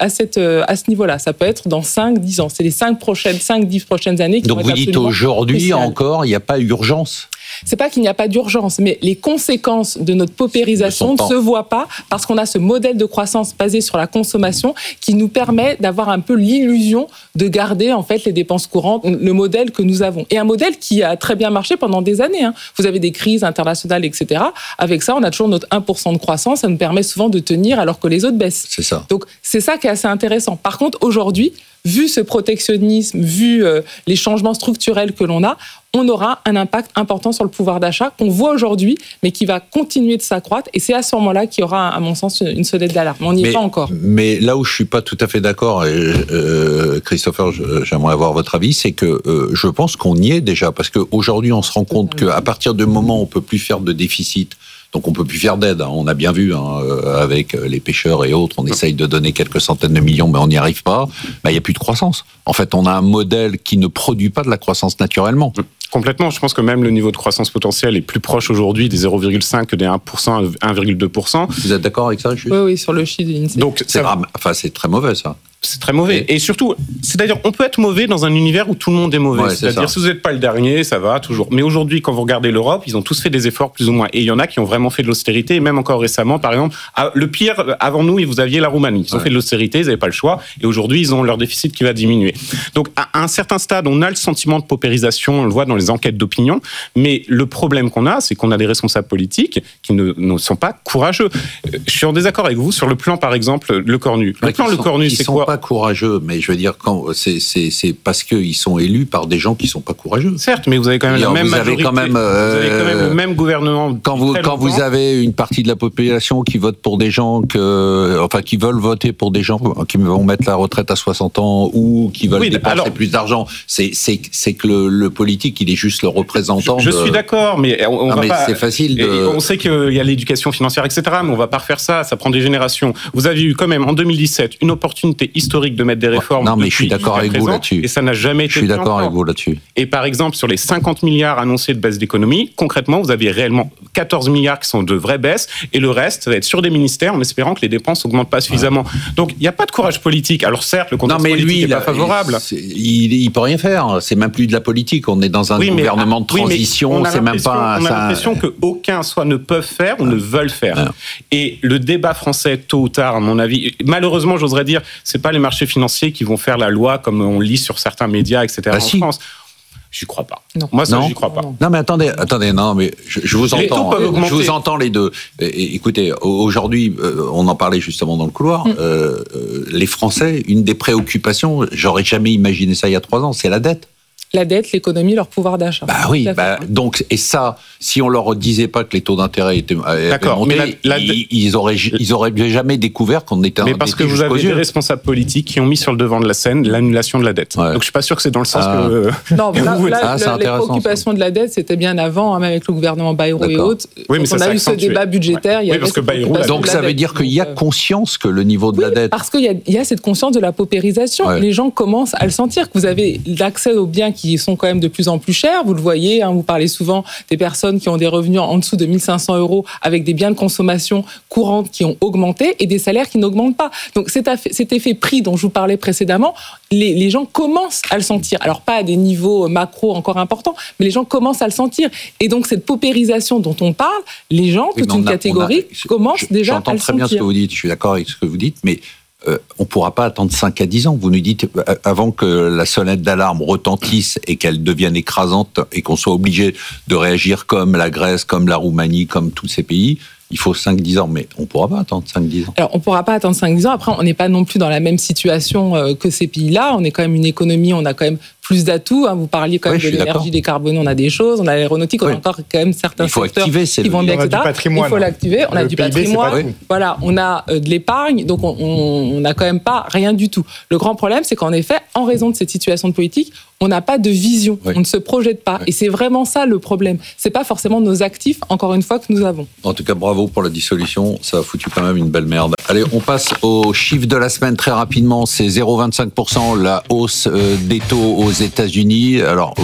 ce niveau-là. Ça peut être dans 5-10 ans. C'est les 5-10 prochaines années qui vont être absolument Donc vous dites aujourd'hui cruciales. encore, il n'y a pas urgence? C'est pas qu'il n'y a pas d'urgence, mais les conséquences de notre paupérisation ne se voient pas parce qu'on a ce modèle de croissance basé sur la consommation qui nous permet d'avoir un peu l'illusion de garder en fait les dépenses courantes, le modèle que nous avons. Et un modèle qui a très bien marché pendant des années. Vous avez des crises internationales, etc. Avec ça, on a toujours notre 1% de croissance. Ça nous permet souvent de tenir alors que les autres baissent. C'est ça. Donc c'est ça qui est assez intéressant. Par contre, aujourd'hui, vu ce protectionnisme, vu les changements structurels que l'on a, on aura un impact important sur le pouvoir d'achat qu'on voit aujourd'hui, mais qui va continuer de s'accroître. Et c'est à ce moment-là qu'il y aura, à mon sens, une sonnette d'alarme. On n'y est pas encore. Mais là où je ne suis pas tout à fait d'accord, Christopher, j'aimerais avoir votre avis, c'est que je pense qu'on y est déjà. Parce qu'aujourd'hui, on se rend compte qu'à partir du moment où on ne peut plus faire de déficit, donc on ne peut plus faire d'aide, on a bien vu avec les pêcheurs et autres, on essaye de donner quelques centaines de millions, mais on n'y arrive pas, il n'y a plus de croissance. En fait, on a un modèle qui ne produit pas de la croissance naturellement. Complètement, je pense que même le niveau de croissance potentielle est plus proche aujourd'hui des 0,5 que des 1%, 1,2%. Vous êtes d'accord avec ça, Chut? Oui, sur le chiffre de l'INSEE. Donc, c'est très mauvais, ça. C'est très mauvais. Et surtout, c'est-à-dire, on peut être mauvais dans un univers où tout le monde est mauvais. C'est-à-dire, si vous n'êtes pas le dernier, ça va toujours. Mais aujourd'hui, quand vous regardez l'Europe, ils ont tous fait des efforts plus ou moins. Et il y en a qui ont vraiment fait de l'austérité. Et même encore récemment, par exemple, le pire, avant nous, vous aviez la Roumanie. Ils ont fait de l'austérité, ils n'avaient pas le choix. Et aujourd'hui, ils ont leur déficit qui va diminuer. Donc, à un certain stade, on a le sentiment de paupérisation. On le voit dans les enquêtes d'opinion. Mais le problème qu'on a, c'est qu'on a des responsables politiques qui ne sont pas courageux. Je suis en désaccord avec vous sur le plan, par exemple, Le Cornu. Le plan Le Cornu, c'est quoi? Ils sont pas courageux, mais je veux dire, c'est parce qu'ils sont élus par des gens qui sont pas courageux. Certes, mais vous avez quand même la même majorité. Vous avez quand même le même gouvernement. Quand vous avez une partie de la population qui vote pour des gens qui veulent voter pour des gens qui vont mettre la retraite à 60 ans ou qui veulent dépenser plus d'argent, c'est que le politique, il est juste le représentant. Je suis d'accord, mais c'est facile. On sait qu'il y a l'éducation financière, etc., mais on va pas refaire ça. Ça prend des générations. Vous avez eu quand même en 2017 une opportunité historique de mettre des réformes. Non, mais je suis d'accord avec vous là-dessus. Et ça n'a jamais été. Je suis d'accord avec vous là-dessus. Et par exemple, sur les 50 milliards annoncés de baisse d'économie, concrètement, vous avez réellement 14 milliards qui sont de vraies baisses, et le reste va être sur des ministères en espérant que les dépenses n'augmentent pas suffisamment. Donc, il n'y a pas de courage politique. Alors certes, le contexte politique n'est pas favorable. Il peut rien faire. C'est même plus de la politique. On est dans un gouvernement de transition. C'est même pas. On a l'impression qu'aucun soit ne peuvent faire ou ne veulent faire. Et le débat français, tôt ou tard, à mon avis, malheureusement, j'oserais dire, c'est pas les marchés financiers qui vont faire la loi comme on lit sur certains médias, etc. En France. J'y crois pas. Non. Moi, ça, j'y crois pas. Non, mais attendez, non, mais je vous entends. Je vous entends les deux. Écoutez, aujourd'hui, on en parlait justement dans le couloir. Les Français, une des préoccupations, j'aurais jamais imaginé ça il y a 3 ans, c'est la dette. La dette, l'économie, leur pouvoir d'achat. Bah oui, donc, et ça, si on leur disait pas que les taux d'intérêt étaient montés, ils auraient jamais découvert qu'on était mais parce que vous avez des responsables politiques qui ont mis sur le devant de la scène l'annulation de la dette. Donc je suis pas sûr que c'est dans le sens que... Non, les préoccupations de la dette, c'était bien avant, même avec le gouvernement Bayrou et autres. Oui, mais on a eu ce débat budgétaire. Oui, parce que Bayrou... Donc ça veut dire qu'il y a conscience que le niveau de la dette... Parce qu'il y a cette conscience de la paupérisation. Les gens commencent à le sentir, que vous avez l'accès aux biens qui sont quand même de plus en plus chers. Vous le voyez, vous parlez souvent des personnes qui ont des revenus en dessous de 1 500 € avec des biens de consommation courante qui ont augmenté et des salaires qui n'augmentent pas. Donc cet effet prix dont je vous parlais précédemment, les gens commencent à le sentir. Alors pas à des niveaux macro encore importants, mais les gens commencent à le sentir. Et donc cette paupérisation dont on parle, les gens, toute une catégorie, commencent déjà à le sentir. J'entends très bien ce que vous dites, je suis d'accord avec ce que vous dites, mais on ne pourra pas attendre 5 à 10 ans. Vous nous dites, avant que la sonnette d'alarme retentisse et qu'elle devienne écrasante et qu'on soit obligé de réagir comme la Grèce, comme la Roumanie, comme tous ces pays, il faut 5-10 ans. Mais on ne pourra pas attendre 5-10 ans. Alors, on ne pourra pas attendre 5-10 ans. Après, on n'est pas non plus dans la même situation que ces pays-là. On est quand même une économie, on a quand même plus d'atouts. Vous parliez quand même de l'énergie décarbonée, on a des choses. On a l'aéronautique, on a encore quand même certains secteurs qui vont bien, etc. Il faut l'activer. On a du patrimoine. Voilà, on a de l'épargne. Donc, on n'a quand même pas rien du tout. Le grand problème, c'est qu'en effet, en raison de cette situation de politique, on n'a pas de vision. On ne se projette pas. Et c'est vraiment ça le problème. C'est pas forcément nos actifs, encore une fois, que nous avons. En tout cas, bravo pour la dissolution. Ça a foutu quand même une belle merde. Allez, on passe au chiffre de la semaine très rapidement. C'est 0,25% la hausse des taux aux États-Unis. Alors,